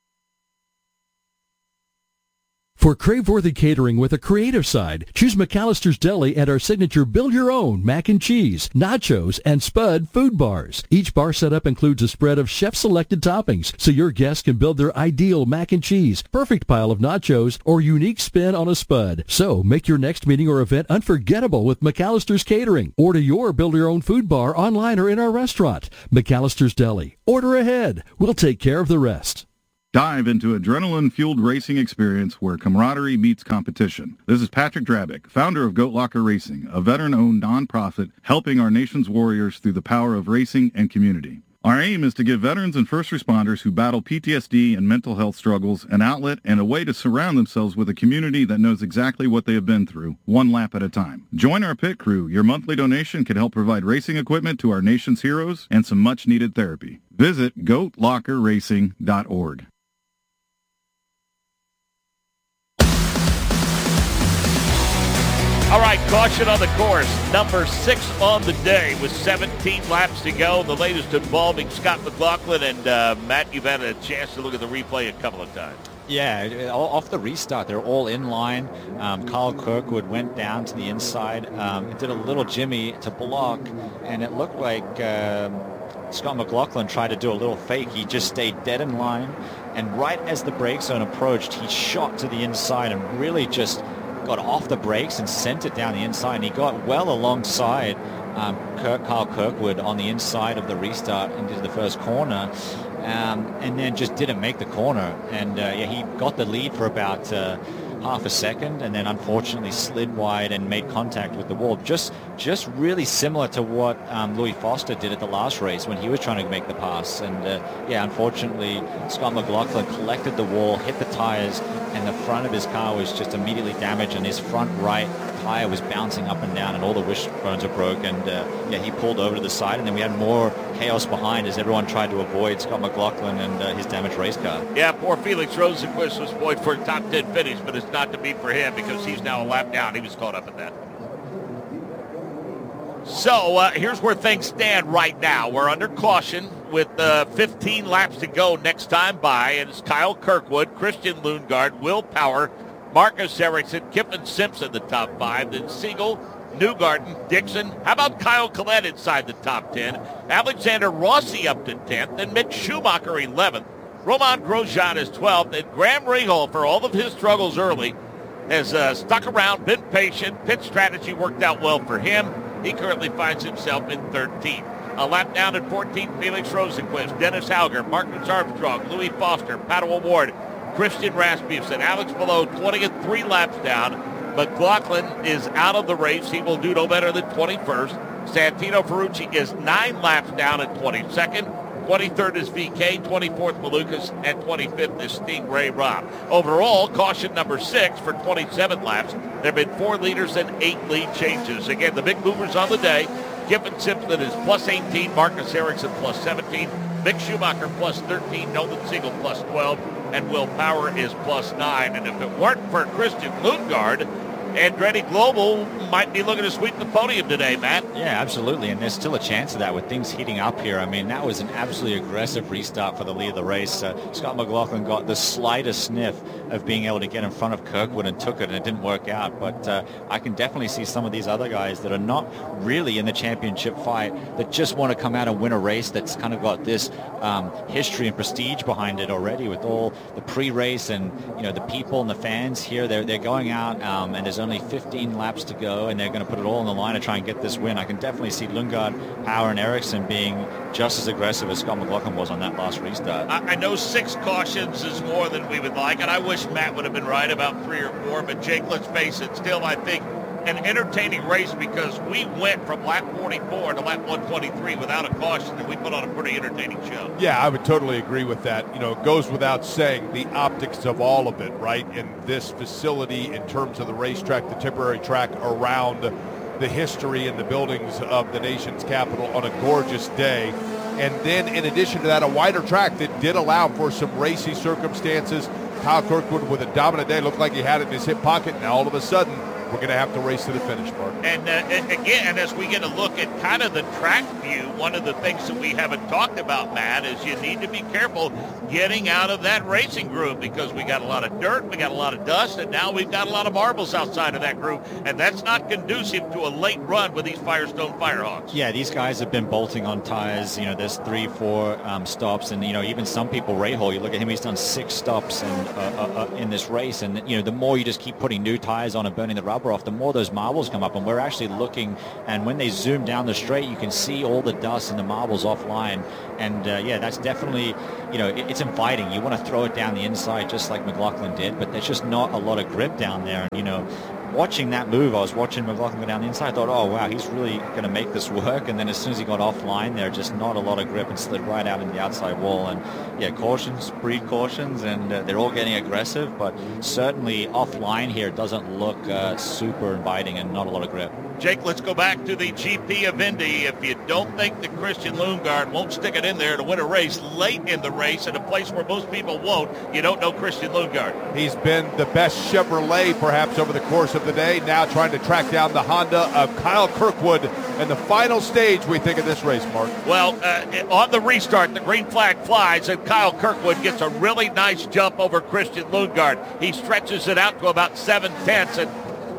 For crave-worthy catering with a creative side, choose McAllister's Deli and our signature build-your-own mac and cheese, nachos, and Spud food bars. Each bar setup includes a spread of chef-selected toppings, so your guests can build their ideal mac and cheese, perfect pile of nachos, or unique spin on a Spud. So make your next meeting or event unforgettable with McAllister's Catering. Order your build-your-own food bar online or in our restaurant. McAllister's Deli. Order ahead. We'll take care of the rest. Dive into adrenaline-fueled racing experience where camaraderie meets competition. This is Patrick Drabick, founder of Goat Locker Racing, a veteran-owned nonprofit helping our nation's warriors through the power of racing and community. Our aim is to give veterans and first responders who battle P T S D and mental health struggles an outlet and a way to surround themselves with a community that knows exactly what they have been through, one lap at a time. Join our pit crew. Your monthly donation can help provide racing equipment to our nation's heroes and some much-needed therapy. Visit goat locker racing dot org. All right, caution on the course. Number six on the day with seventeen laps to go. The latest involving Scott McLaughlin. And, uh, Matt, you've had a chance to look at the replay a couple of times. Yeah, off the restart, they're all in line. Um, Kyle Kirkwood went down to the inside. Um, did a little jimmy to block, and it looked like um, Scott McLaughlin tried to do a little fake. He just stayed dead in line, and right as the brake zone approached, he shot to the inside and really just got off the brakes and sent it down the inside, and he got well alongside um, Kirk, Kyle Kirkwood on the inside of the restart into the first corner, um, and then just didn't make the corner. And uh, yeah, he got the lead for about uh, half a second, and then unfortunately slid wide and made contact with the wall. Just just really similar to what um, Louis Foster did at the last race when he was trying to make the pass. And uh, yeah, unfortunately, Scott McLaughlin collected the wall, hit the tires, and the front of his car was just immediately damaged, and his front right tire was bouncing up and down, and all the wishbones were broke. And uh, yeah, he pulled over to the side, and then we had more chaos behind as everyone tried to avoid Scott McLaughlin and uh, his damaged race car. Yeah, poor Felix Rosenquist was poised for a top ten finish, but it's not to be for him because he's now a lap down. He was caught up in that. So uh, here's where things stand right now. We're under caution with uh, fifteen laps to go next time by, and it's Kyle Kirkwood, Christian Lundgaard, Will Power, Marcus Ericsson, Kippen Simpson, the top five, then Siegel, Newgarden, Dixon. How about Kyle Collette inside the top ten? Alexander Rossi up to tenth, and Mick Schumacher eleventh. Romain Grosjean is twelfth, and Graham Rahal, for all of his struggles early, has uh, stuck around, been patient. Pit strategy worked out well for him. He currently finds himself in thirteenth. A lap down at fourteenth, Felix Rosenquist, Dennis Hauger, Marcus Armstrong, Louis Foster, Pato O'Ward, Christian Rasmussen, Alex Palou, twentieth, three laps down. McLaughlin is out of the race. He will do no better than twenty-first. Santino Ferrucci is nine laps down at twenty-second. twenty-third is V K, twenty-fourth Malukas, and twenty-fifth is Stingray Robb. Overall, caution number six for twenty-seven laps. There have been four leaders and eight lead changes. Again, the big movers on the day. Kippen Simpson is plus eighteen, Marcus Ericsson plus seventeen, Mick Schumacher plus thirteen, Nolan Siegel plus twelve, and Will Power is plus nine. And if it weren't for Christian Lundgaard, Andretti Global might be looking to sweep the podium today, Matt. Yeah, absolutely, and there's still a chance of that with things heating up here. I mean, that was an absolutely aggressive restart for the lead of the race. Uh, Scott McLaughlin got the slightest sniff of being able to get in front of Kirkwood and took it, and it didn't work out. But uh, I can definitely see some of these other guys that are not really in the championship fight that just want to come out and win a race that's kind of got this um, history and prestige behind it already with all the pre-race and, you know, the people and the fans here. They're, they're going out, um, and there's only fifteen laps to go, and they're going to put it all on the line to try and get this win. I can definitely see Lundgaard, Power, and Ericsson being just as aggressive as Scott McLaughlin was on that last restart. I, I know six cautions is more than we would like, and I wish Matt would have been right about three or four, but Jake, let's face it, still I think an entertaining race because we went from lap forty-four to lap one twenty-three without a caution, and we put on a pretty entertaining show. Yeah, I would totally agree with that. You know, it goes without saying the optics of all of it, right? In this facility, in terms of the racetrack, the temporary track around the history and the buildings of the nation's capital on a gorgeous day. And then in addition to that, a wider track that did allow for some racy circumstances. Kyle Kirkwood with a dominant day, looked like he had it in his hip pocket. Now all of a sudden, we're going to have to race to the finish, Mark. And uh, again, as we get a look at kind of the track view, one of the things that we haven't talked about, Matt, is you need to be careful getting out of that racing groove because we got a lot of dirt, we got a lot of dust, and now we've got a lot of marbles outside of that groove, and that's not conducive to a late run with these Firestone Firehawks. Yeah, these guys have been bolting on tires. You know, there's three, four um, stops, and, you know, even some people, Rahal, you look at him, he's done six stops and, uh, uh, uh, in this race, and, you know, the more you just keep putting new tires on and burning the rubber off, the more those marbles come up, and we're actually looking, and when they zoom down the straight, you can see all the dust and the marbles offline, and uh, yeah, that's definitely, you know, it, it's inviting. You want to throw it down the inside just like McLaughlin did, but there's just not a lot of grip down there, and, you know, watching that move, I was watching McLaughlin go down the inside. I thought, oh, wow, he's really going to make this work. And then as soon as he got offline there, just not a lot of grip and slid right out in the outside wall. And, yeah, cautions, breed cautions, and uh, they're all getting aggressive. But certainly offline here doesn't look uh, super inviting and not a lot of grip. Jake, let's go back to the G P of Indy. If you don't think that Christian Lundgaard won't stick it in there to win a race late in the race in a place where most people won't, you don't know Christian Lundgaard. He's been the best Chevrolet perhaps over the course of the day, now trying to track down the Honda of Kyle Kirkwood in the final stage, we think, of this race, Mark. Well, uh, on the restart, the green flag flies, and Kyle Kirkwood gets a really nice jump over Christian Lundgaard. He stretches it out to about seven tenths, and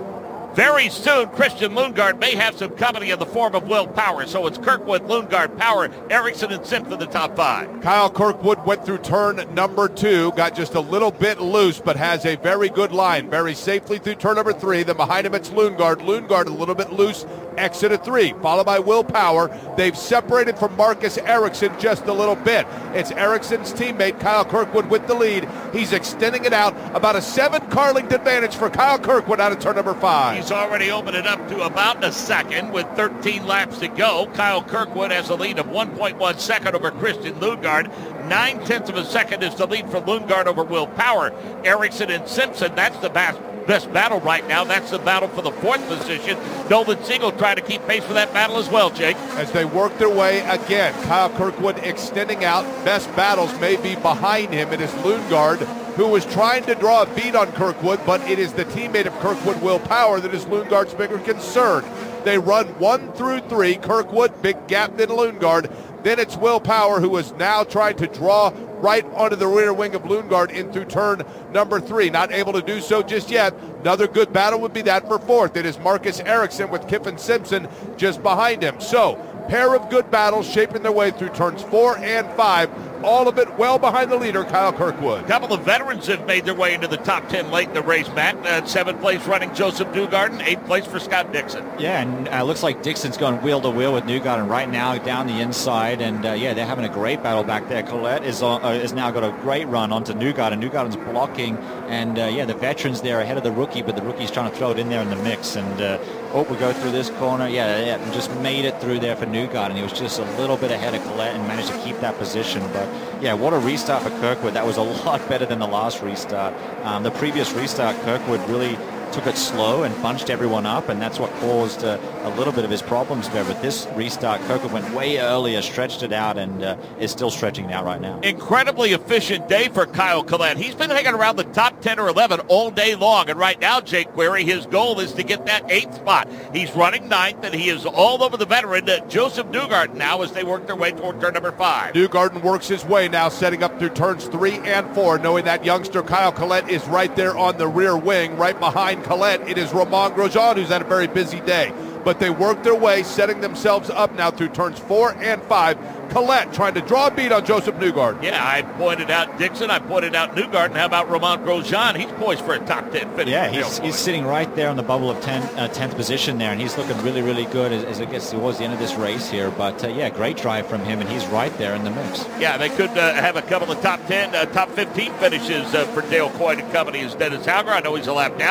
very soon, Christian Lundgaard may have some company in the form of Will Power. So it's Kirkwood, Lundgaard, Power, Ericsson, and Simpson in the top five. Kyle Kirkwood went through turn number two, got just a little bit loose, but has a very good line. Very safely through turn number three. Then behind him, it's Lundgaard. Lundgaard a little bit loose, exit at three, followed by Will Power. They've separated from Marcus Ericsson just a little bit. It's Ericsson's teammate, Kyle Kirkwood, with the lead. He's extending it out. About a seven-car length advantage for Kyle Kirkwood out of turn number five. He's already opened it up to about a second with thirteen laps to go. Kyle Kirkwood has a lead of one point one second over Christian Lundgaard. Nine-tenths of a second is the lead for Lundgaard over Will Power. Ericsson and Simpson, that's the best, best battle right now. That's the battle for the fourth position. Nolan Siegel trying to keep pace with that battle as well, Jake. As they work their way again, Kyle Kirkwood extending out. Best battles may be behind him. It is Lundgaard who was trying to draw a beat on Kirkwood, but it is the teammate of Kirkwood, Will Power, that is Lundgaard's bigger concern. They run one through three. Kirkwood, big gap, then Lundgaard. Then it's Will Power, who is now trying to draw right onto the rear wing of Lundgaard in through turn number three. Not able to do so just yet. Another good battle would be that for fourth. It is Marcus Ericsson with Kiffin Simpson just behind him. So, pair of good battles shaping their way through turns four and five. All of it well behind the leader, Kyle Kirkwood. A couple of veterans have made their way into the top ten late in the race, Matt. Uh, seventh place running Joseph Newgarden, eighth place for Scott Dixon. Yeah, and it uh, looks like Dixon's going wheel to wheel with Newgarden right now down the inside, and uh, yeah, they're having a great battle back there. Colette is on, uh, is now got a great run onto Newgarden. Newgarden's blocking, and uh, yeah, the veterans there ahead of the rookie, but the rookie's trying to throw it in there in the mix, and uh, oh, we go through this corner. Yeah, yeah, just made it through there for Newgarden. He was just a little bit ahead of Colette and managed to keep that position, but yeah, what a restart for Kirkwood. That was a lot better than the last restart. Um, the previous restart, Kirkwood really took it slow and bunched everyone up, and that's what caused uh, a little bit of his problems there. But this restart, Kirkwood went way earlier, stretched it out, and uh, is still stretching it out right now. Incredibly efficient day for Kyle Collette. He's been hanging around the top ten or eleven all day long, and right now, Jake Query, his goal is to get that eighth spot. He's running ninth, and he is all over the veteran, uh, Joseph Newgarden, now as they work their way toward turn number five. Newgarden works his way now, setting up through turns three and four, knowing that youngster Kyle Collette is right there on the rear wing, right behind Collette. It is Romain Grosjean, who's had a very busy day. But they work their way, setting themselves up now through turns four and five. Collette trying to draw a beat on Joseph Newgarden. Yeah, I pointed out Dixon. I pointed out Newgarden. How about Romain Grosjean? He's poised for a top ten finish. Yeah, he's, he's sitting right there on the bubble of ten, uh, tenth position there, and he's looking really, really good as, as it gets towards the end of this race here. But, uh, yeah, great drive from him, and he's right there in the mix. Yeah, they could uh, have a couple of top ten, uh, top fifteen finishes uh, for Dale Coyne and company as Dennis Hauger. I know he's a lap down.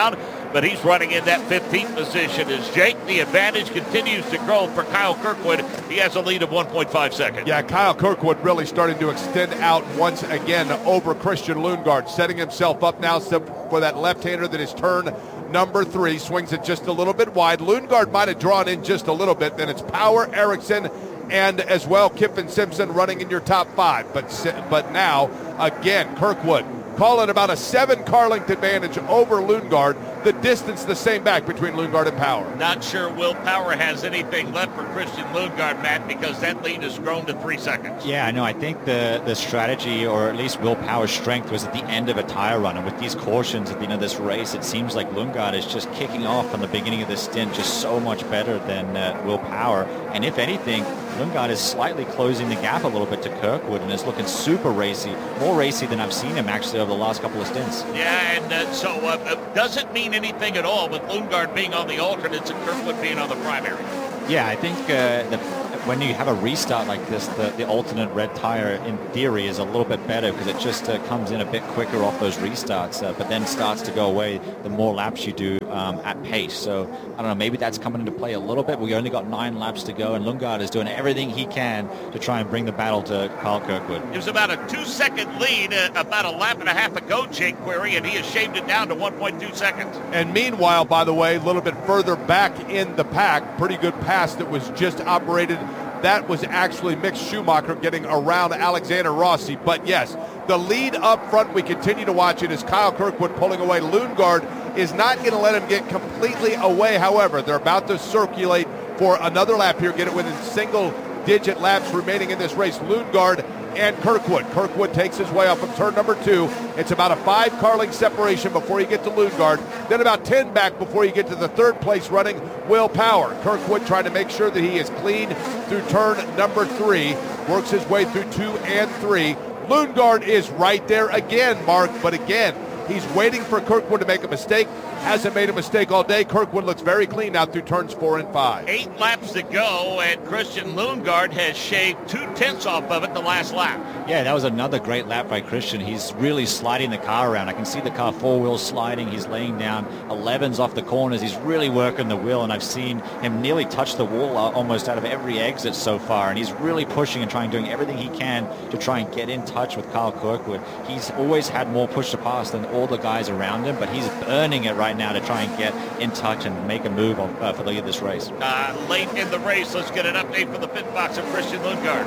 but he's running in that fifteenth position as Jake. The advantage continues to grow for Kyle Kirkwood. He has a lead of one point five seconds. Yeah, Kyle Kirkwood really starting to extend out once again over Christian Lundgaard, setting himself up now for that left-hander that is turn number three. Swings it just a little bit wide. Lundgaard might have drawn in just a little bit. Then it's Power, Ericsson, and as well Kiffin Simpson running in your top five. But but now, again, Kirkwood calling about a seven-car length advantage over Lundgaard. The distance the same back between Lundgaard and Power. Not sure Will Power has anything left for Christian Lundgaard, Matt, because that lead has grown to three seconds. Yeah, I know. I think the, the strategy, or at least Will Power's strength, was at the end of a tire run. And with these cautions at the end of this race, it seems like Lundgaard is just kicking off from the beginning of this stint just so much better than uh, Will Power. And if anything, Lundgaard is slightly closing the gap a little bit to Kirkwood and is looking super racy, more racy than I've seen him actually over the last couple of stints. Yeah, and uh, so uh, uh, doesn't mean anything at all with Lundgaard being on the alternates and Kirkwood being on the primary. Yeah, I think uh, the, when you have a restart like this, the, the alternate red tire, in theory, is a little bit better because it just uh, comes in a bit quicker off those restarts, uh, but then starts to go away the more laps you do um, at pace. So, I don't know, maybe that's coming into play a little bit. We only got nine laps to go, and Lundgaard is doing everything he can to try and bring the battle to Kyle Kirkwood. It was about a two-second lead uh, about a lap and a half ago, Jake Query, and he has shaved it down to one point two seconds. And meanwhile, by the way, a little bit further back in the pack, pretty good pass that was just operated. That was actually Mick Schumacher getting around Alexander Rossi. But yes, the lead up front, we continue to watch it as Kyle Kirkwood pulling away. Lundgaard is not going to let him get completely away. However, they're about to circulate for another lap here, get it within single-digit laps remaining in this race. Lundgaard and Kirkwood. Kirkwood takes his way up from turn number two. It's about a five-car length separation before you get to Lundgaard, then about ten back before you get to the third place running Will Power. Kirkwood trying to make sure that he is clean through turn number three, works his way through two and three. Lundgaard is right there again, Mark, but again, he's waiting for Kirkwood to make a mistake. Hasn't made a mistake all day. Kirkwood looks very clean out through turns four and five. Eight laps to go, and Christian Lundgaard has shaved two tenths off of it the last lap. Yeah, that was another great lap by Christian. He's really sliding the car around. I can see the car four wheels sliding. He's laying down elevens off the corners. He's really working the wheel, and I've seen him nearly touch the wall almost out of every exit so far. And he's really pushing and trying, doing everything he can to try and get in touch with Kyle Kirkwood. He's always had more push to pass than all the guys around him, but he's burning it right now to try and get in touch and make a move on, uh, for the lead of this race. Uh, late in the race, let's get an update from the pit box of Christian Lundgaard.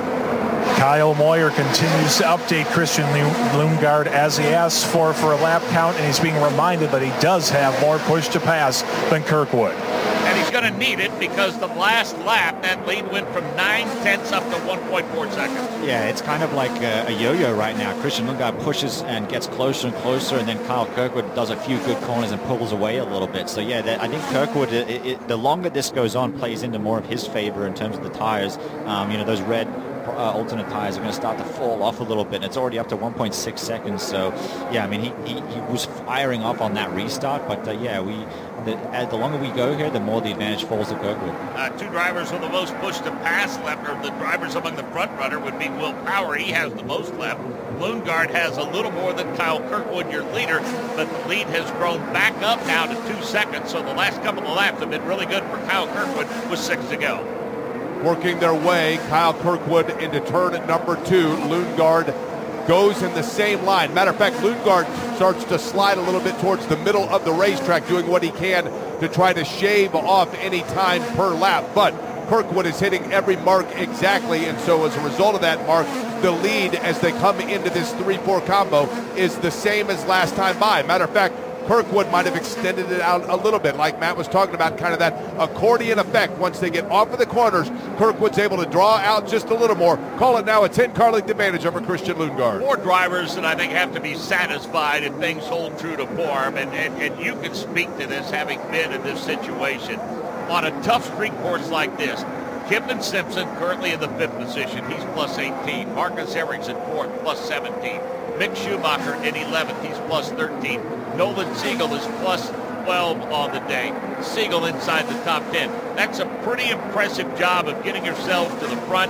Kyle Moyer continues to update Christian Lundgaard as he asks for for a lap count, and he's being reminded that he does have more push to pass than Kirkwood. And he's going to need it because the last lap, that lead went from nine tenths up to one point four seconds. Yeah, it's kind of like a, a yo-yo right now. Christian Lundgaard pushes and gets closer and closer, and then Kyle Kirkwood does a few good corners and pulls away a little bit. So yeah, that, I think Kirkwood, it, it, the longer this goes on, plays into more of his favor in terms of the tires. Um, you know, those red Uh, alternate tires are going to start to fall off a little bit, and it's already up to one point six seconds. So, yeah, I mean, he, he, he was firing off on that restart, but uh, yeah, we the, as the longer we go here, the more the advantage falls to Kirkwood. Uh, two drivers with the most push to pass left, or the drivers among the front runner, would be Will Power. He has the most left. Lundgaard has a little more than Kyle Kirkwood, your leader, but the lead has grown back up now to two seconds. So the last couple of laps have been really good for Kyle Kirkwood with six to go. Working their way, Kyle Kirkwood into turn number two. Lundgaard goes in the same line. Matter of fact, Lundgaard starts to slide a little bit towards the middle of the racetrack, doing what he can to try to shave off any time per lap. But Kirkwood is hitting every mark exactly, and so as a result of that, Mark, the lead as they come into this three four combo is the same as last time by. Matter of fact, Kirkwood might have extended it out a little bit, like Matt was talking about, kind of that accordion effect. Once they get off of the corners, Kirkwood's able to draw out just a little more. Call it now a ten-car length advantage over Christian Lundgaard. Four drivers that I think have to be satisfied if things hold true to form, and, and, and you can speak to this having been in this situation. On a tough street course like this, Kiffin Simpson currently in the fifth position. He's plus eighteen. Marcus Ericsson fourth, plus seventeen. Mick Schumacher in eleventh. He's plus thirteen. Nolan Siegel is plus twelve on the day. Siegel inside the top ten. That's a pretty impressive job of getting yourself to the front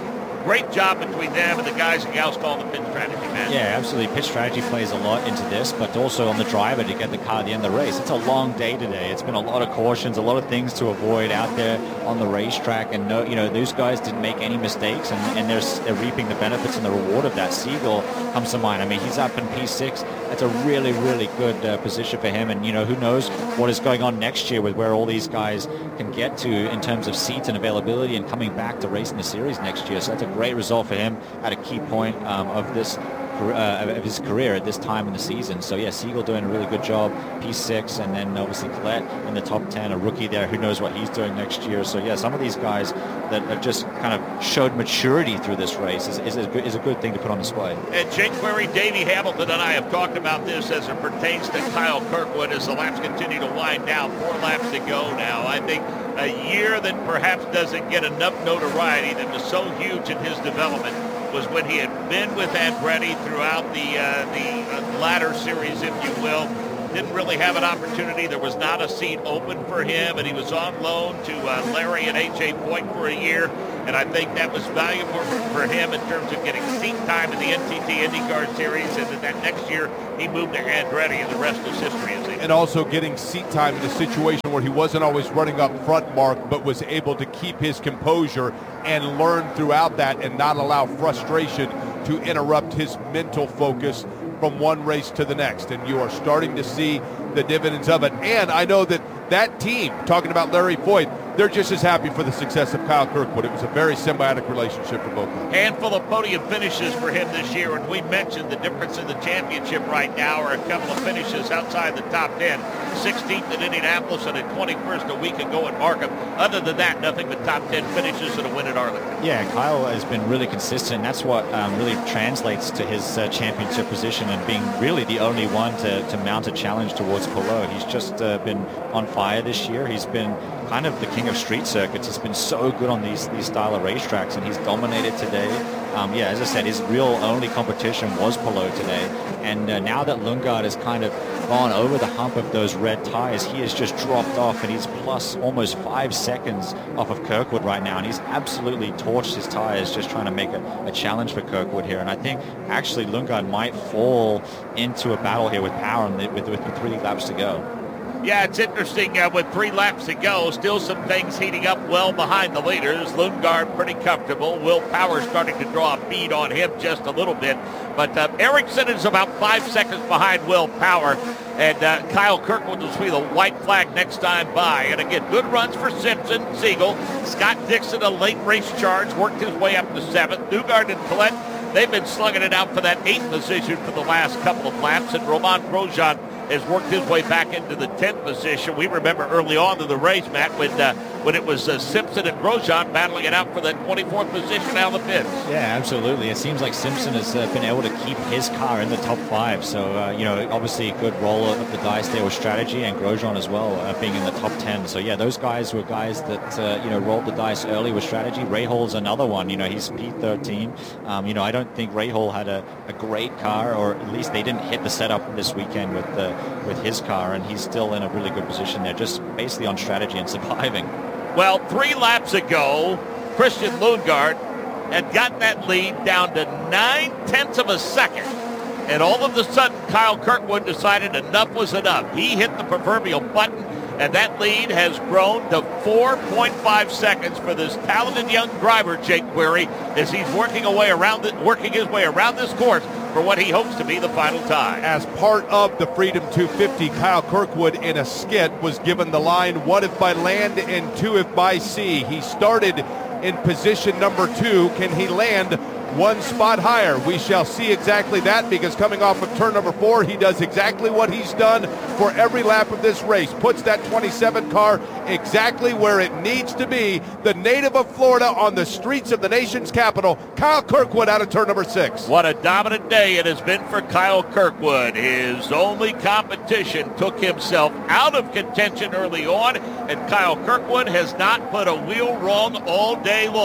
great job between them and the guys and gals calling the pit strategy, man. Yeah, absolutely. Pit strategy plays a lot into this, but also on the driver to get the car at the end of the race. It's a long day today. It's been a lot of cautions, a lot of things to avoid out there on the racetrack, and no, you know, those guys didn't make any mistakes, and, and they're, they're reaping the benefits and the reward of that. Siegel comes to mind. I mean, he's up in P six. That's a really, really good uh, position for him, and you know, who knows what is going on next year with where all these guys can get to in terms of seats and availability and coming back to race in the series next year. So that's a great result for him at a key point um, of this uh, of his career at this time in the season. So yeah, Siegel doing a really good job, P six, and then obviously Collette in the top ten, a rookie there. Who knows what he's doing next year. So yeah, some of these guys that have just kind of showed maturity through this race is, is, a, good, is a good thing to put on display. And Jake Query, Davey Hamilton, and I have talked about this as it pertains to Kyle Kirkwood as the laps continue to wind down. Four laps to go now. I think a year that perhaps doesn't get enough notoriety that was so huge in his development was when he had been with Andretti throughout the uh, the uh, latter series, if you will. Didn't really have an opportunity. There was not a seat open for him, and he was on loan to uh, Larry and H A Point for a year. And I think that was valuable for, for him in terms of getting seat time in the N T T IndyCar Series. And then that next year, he moved to Andretti, and the rest is history. As and also getting seat time in a situation where he wasn't always running up front, Mark, but was able to keep his composure and learn throughout that and not allow frustration to interrupt his mental focus from one race to the next. And you are starting to see the dividends of it. And I know that that team, talking about Larry Foyt, they're just as happy for the success of Kyle Kirkwood. It was a very symbiotic relationship for both of them. Handful of podium finishes for him this year, and we mentioned the difference in the championship right now are a couple of finishes outside the top ten. sixteenth in Indianapolis and a twenty-first a week ago at Markham. Other than that, nothing but top ten finishes and a win at Arlington. Yeah, Kyle has been really consistent. That's what um, really translates to his uh, championship position and being really the only one to, to mount a challenge towards Palou. He's just uh, been on fire this year. He's been kind of the king of street circuits. He's been so good on these these style of racetracks, and he's dominated today. Um, yeah, as I said, his real only competition was Palou today. And uh, now that Lundgaard has kind of gone over the hump of those red tires, he has just dropped off, and he's plus almost five seconds off of Kirkwood right now. And he's absolutely torched his tires just trying to make a, a challenge for Kirkwood here. And I think actually Lundgaard might fall into a battle here with Power with, with, with three laps to go. Yeah, it's interesting uh, with three laps to go. Still some things heating up well behind the leaders. Lundgaard pretty comfortable. Will Power starting to draw a bead on him just a little bit. But uh, Ericsson is about five seconds behind Will Power. And uh, Kyle Kirkwood will see the white flag next time by. And again, good runs for Simpson, Siegel. Scott Dixon, a late race charge, worked his way up to seventh. Newgarden and Collette, they've been slugging it out for that eighth position for the last couple of laps. And Romain Grosjean has worked his way back into the tenth position. We remember early on in the race, Matt, when uh, when it was uh, Simpson and Grosjean battling it out for that twenty-fourth position out of the pits. Yeah, absolutely. It seems like Simpson has uh, been able to keep his car in the top five. So, uh, you know, obviously a good roll of the dice there with strategy, and Grosjean as well uh, being in the top ten. So, yeah, those guys were guys that, uh, you know, rolled the dice early with strategy. Rahaal's another one. You know, he's P thirteen. Um, you know, I don't think Rahal had a, a great car, or at least they didn't hit the setup this weekend with the with his car, and he's still in a really good position there, just basically on strategy and surviving. Well, three laps ago, Christian Lundgaard had gotten that lead down to nine-tenths of a second, and all of a sudden, Kyle Kirkwood decided enough was enough. He hit the proverbial button, and that lead has grown to four point five seconds for this talented young driver, Jake Query, as he's working away around the, working his way around this course for what he hopes to be the final time. As part of the Freedom two fifty, Kyle Kirkwood in a skit was given the line, one if by land and two if by sea. He started in position number two. Can he land one spot higher? We shall see exactly that, because coming off of turn number four, he does exactly what he's done for every lap of this race. Puts that twenty-seven car exactly where it needs to be. The native of Florida on the streets of the nation's capital, Kyle Kirkwood out of turn number six. What a dominant day it has been for Kyle Kirkwood. His only competition took himself out of contention early on, and Kyle Kirkwood has not put a wheel wrong all day long.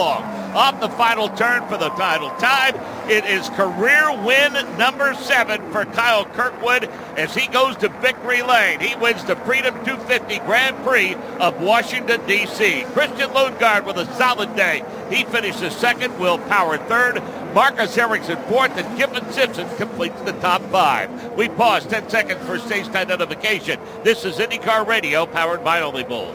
off the final turn for the title. Time, it is career win number seven for Kyle Kirkwood as he goes to victory lane. He wins the Freedom two fifty Grand Prix of Washington, D C Christian Lundgaard with a solid day. He finishes second, Will Power third, Marcus Ericsson fourth, and Kiffin Simpson completes the top five. We pause ten seconds for stage time notification. This is IndyCar Radio, powered by Only Bulls.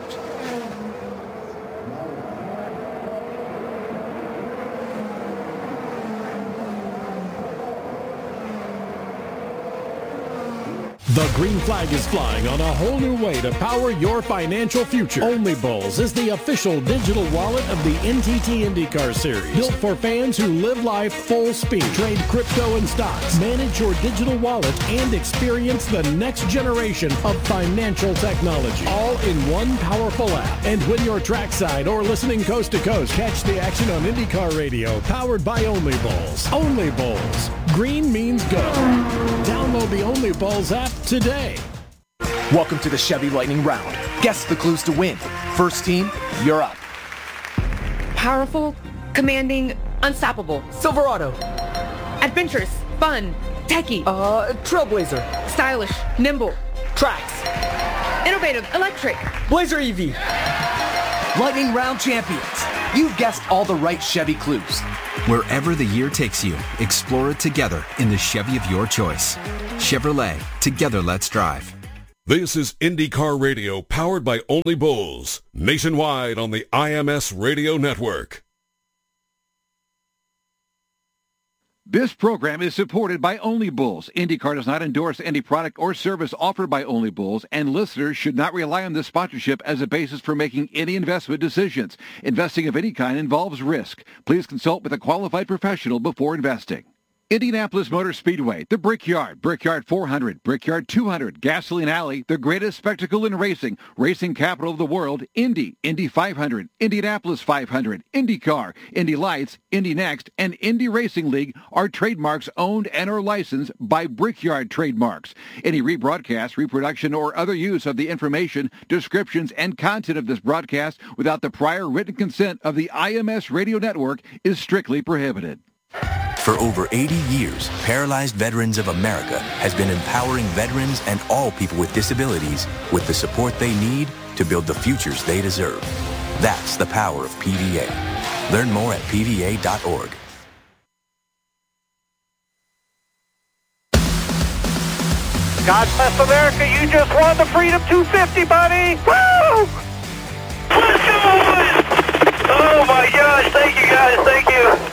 The green flag is flying on a whole new way to power your financial future. Only Bulls is the official digital wallet of the N T T IndyCar Series. Built for fans who live life full speed. Trade crypto and stocks. Manage your digital wallet and experience the next generation of financial technology. All in one powerful app. And when you're trackside or listening coast to coast, catch the action on IndyCar Radio, powered by Only Bulls. Only Bulls. Green means go. Download the Only Bulls app today. Welcome to the Chevy Lightning Round. Guess the clues to win. First team, you're up. Powerful, commanding, unstoppable. Silverado. Adventurous, fun, techie. Uh, Trailblazer. Stylish, nimble. Trax. Innovative, electric. Blazer E V. Lightning Round champions. You've guessed all the right Chevy clues. Wherever the year takes you, explore it together in the Chevy of your choice. Chevrolet, together let's drive. This is IndyCar Radio, powered by Only Bulls, nationwide on the I M S Radio Network. This program is supported by Only Bulls. IndyCar does not endorse any product or service offered by Only Bulls, and listeners should not rely on this sponsorship as a basis for making any investment decisions. Investing of any kind involves risk. Please consult with a qualified professional before investing. Indianapolis Motor Speedway, the Brickyard, Brickyard four hundred, Brickyard two hundred, Gasoline Alley, the greatest spectacle in racing, racing capital of the world, Indy, Indy five hundred, Indianapolis five hundred, IndyCar, Indy Lights, Indy Next, and Indy Racing League are trademarks owned and or licensed by Brickyard Trademarks. Any rebroadcast, reproduction, or other use of the information, descriptions, and content of this broadcast without the prior written consent of the I M S Radio Network is strictly prohibited. For over eighty years, Paralyzed Veterans of America has been empowering veterans and all people with disabilities with the support they need to build the futures they deserve. That's the power of P V A. Learn more at P V A dot org. God bless America, you just won the Freedom two fifty, buddy! Woo! Oh my gosh, thank you guys, thank you.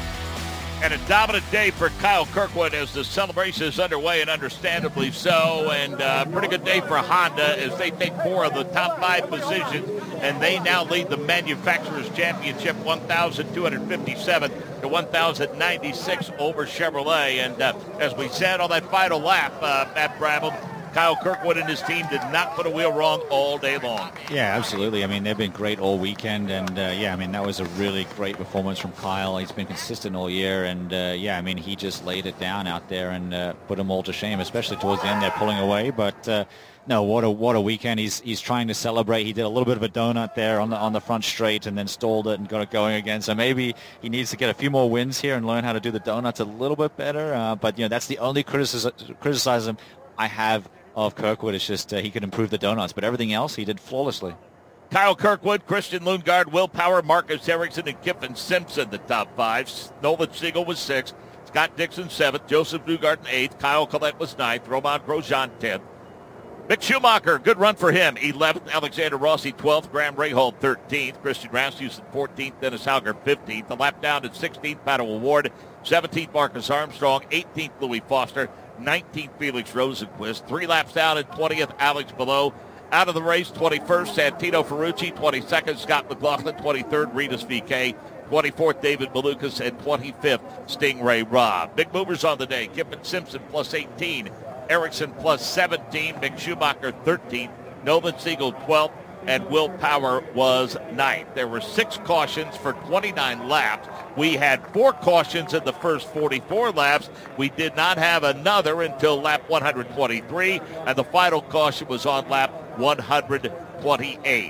And a dominant day for Kyle Kirkwood as the celebration is underway, and understandably so. And uh, pretty good day for Honda as they take four of the top five positions, and they now lead the Manufacturers' Championship one thousand two hundred fifty-seven to one thousand ninety-six over Chevrolet. And uh, as we said on that final lap, uh, Matt Brabham, Kyle Kirkwood and his team did not put a wheel wrong all day long. Yeah, absolutely. I mean, they've been great all weekend, and uh, yeah, I mean, that was a really great performance from Kyle. He's been consistent all year, and uh, yeah, I mean, he just laid it down out there and uh, put them all to shame, especially towards the end. They're pulling away, but uh, no, what a what a weekend. He's he's trying to celebrate. He did a little bit of a donut there on the on the front straight, and then stalled it and got it going again. So maybe he needs to get a few more wins here and learn how to do the donuts a little bit better. Uh, but you know, that's the only criticism criticism I have of Kirkwood. It's just uh, he could improve the donuts, but everything else he did flawlessly. Kyle Kirkwood, Christian Lundgaard, Will Power, Marcus Ericsson, and Kiffin Simpson, the top five. Nolan Siegel was sixth, Scott Dixon seventh, Joseph Newgarden eighth, Kyle Collette was ninth, Romain Grosjean tenth. Mick Schumacher, good run for him, eleventh, Alexander Rossi twelfth, Graham Rahal thirteenth, Christian Rasmussen fourteenth, Dennis Hauger fifteenth, the lap down at sixteenth, Pato Award, seventeenth, Marcus Armstrong, eighteenth, Louis Foster, nineteenth, Felix Rosenquist, three laps down at twentieth, Alex Below. Out of the race, twenty-first, Santino Ferrucci, twenty-second, Scott McLaughlin, twenty-third, Ritas V K, twenty-fourth, David Malukas, and twenty-fifth, Stingray Robb. Big movers on the day, Kiffin Simpson plus eighteen, Ericsson plus seventeen, Mick Schumacher thirteenth, Nolan Siegel twelfth, and Will Power was ninth. There were six cautions for twenty-nine laps. We had four cautions in the first forty-four laps. We did not have another until lap one hundred twenty-three, and the final caution was on lap one hundred twenty-eight.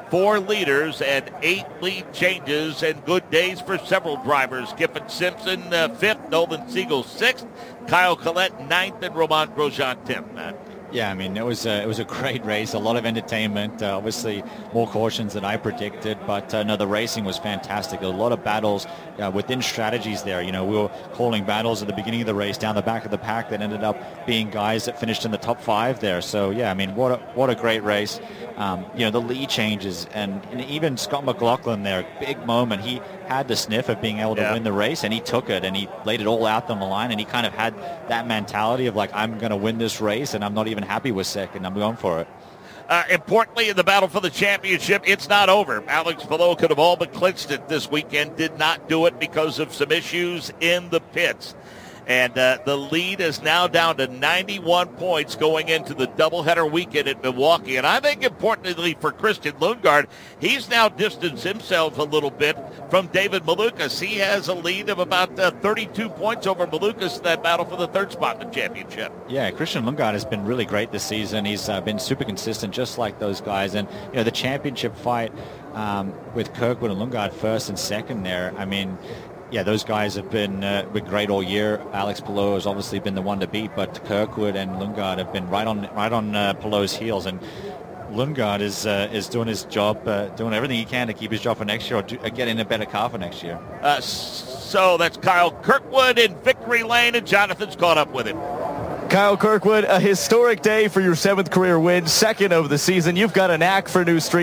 four leaders and eight lead changes, and good days for several drivers. Giffen Simpson uh, fifth, Nolan Siegel sixth, Kyle Collette ninth, and Romain Grosjean tenth. Matt. Yeah, I mean, it was a, it was a great race, a lot of entertainment, uh, obviously more cautions than I predicted, but uh, no, the racing was fantastic. A lot of battles uh, within strategies there. You know, we were calling battles at the beginning of the race down the back of the pack that ended up being guys that finished in the top five there. So, yeah, I mean, what a, what a great race. Um, you know, the lead changes, and, and even Scott McLaughlin there, big moment. He had the sniff of being able to yeah. win the race, and he took it, and he laid it all out on the line, and he kind of had that mentality of, like, I'm going to win this race, and I'm not even happy with second. I'm going for it. Uh, importantly, in the battle for the championship, it's not over. Alex Palou could have all but clinched it this weekend, did not do it because of some issues in the pits. And uh, the lead is now down to ninety-one points going into the doubleheader weekend at Milwaukee. And I think importantly for Christian Lundgaard, he's now distanced himself a little bit from David Malukas. He has a lead of about uh, thirty-two points over Malukas in that battle for the third spot in the championship. Yeah, Christian Lundgaard has been really great this season. He's uh, been super consistent, just like those guys. And, you know, the championship fight um, with Kirkwood and Lundgaard first and second there, I mean, yeah, those guys have been uh, been great all year. Alex Palou has obviously been the one to beat, but Kirkwood and Lundgaard have been right on right on uh, Palou's heels. And Lundgaard is uh, is doing his job, uh, doing everything he can to keep his job for next year, or do, uh, get in a better car for next year. Uh, so that's Kyle Kirkwood in victory lane, and Jonathan's caught up with him. Kyle Kirkwood, a historic day for your seventh career win, second of the season. You've got a knack for new street.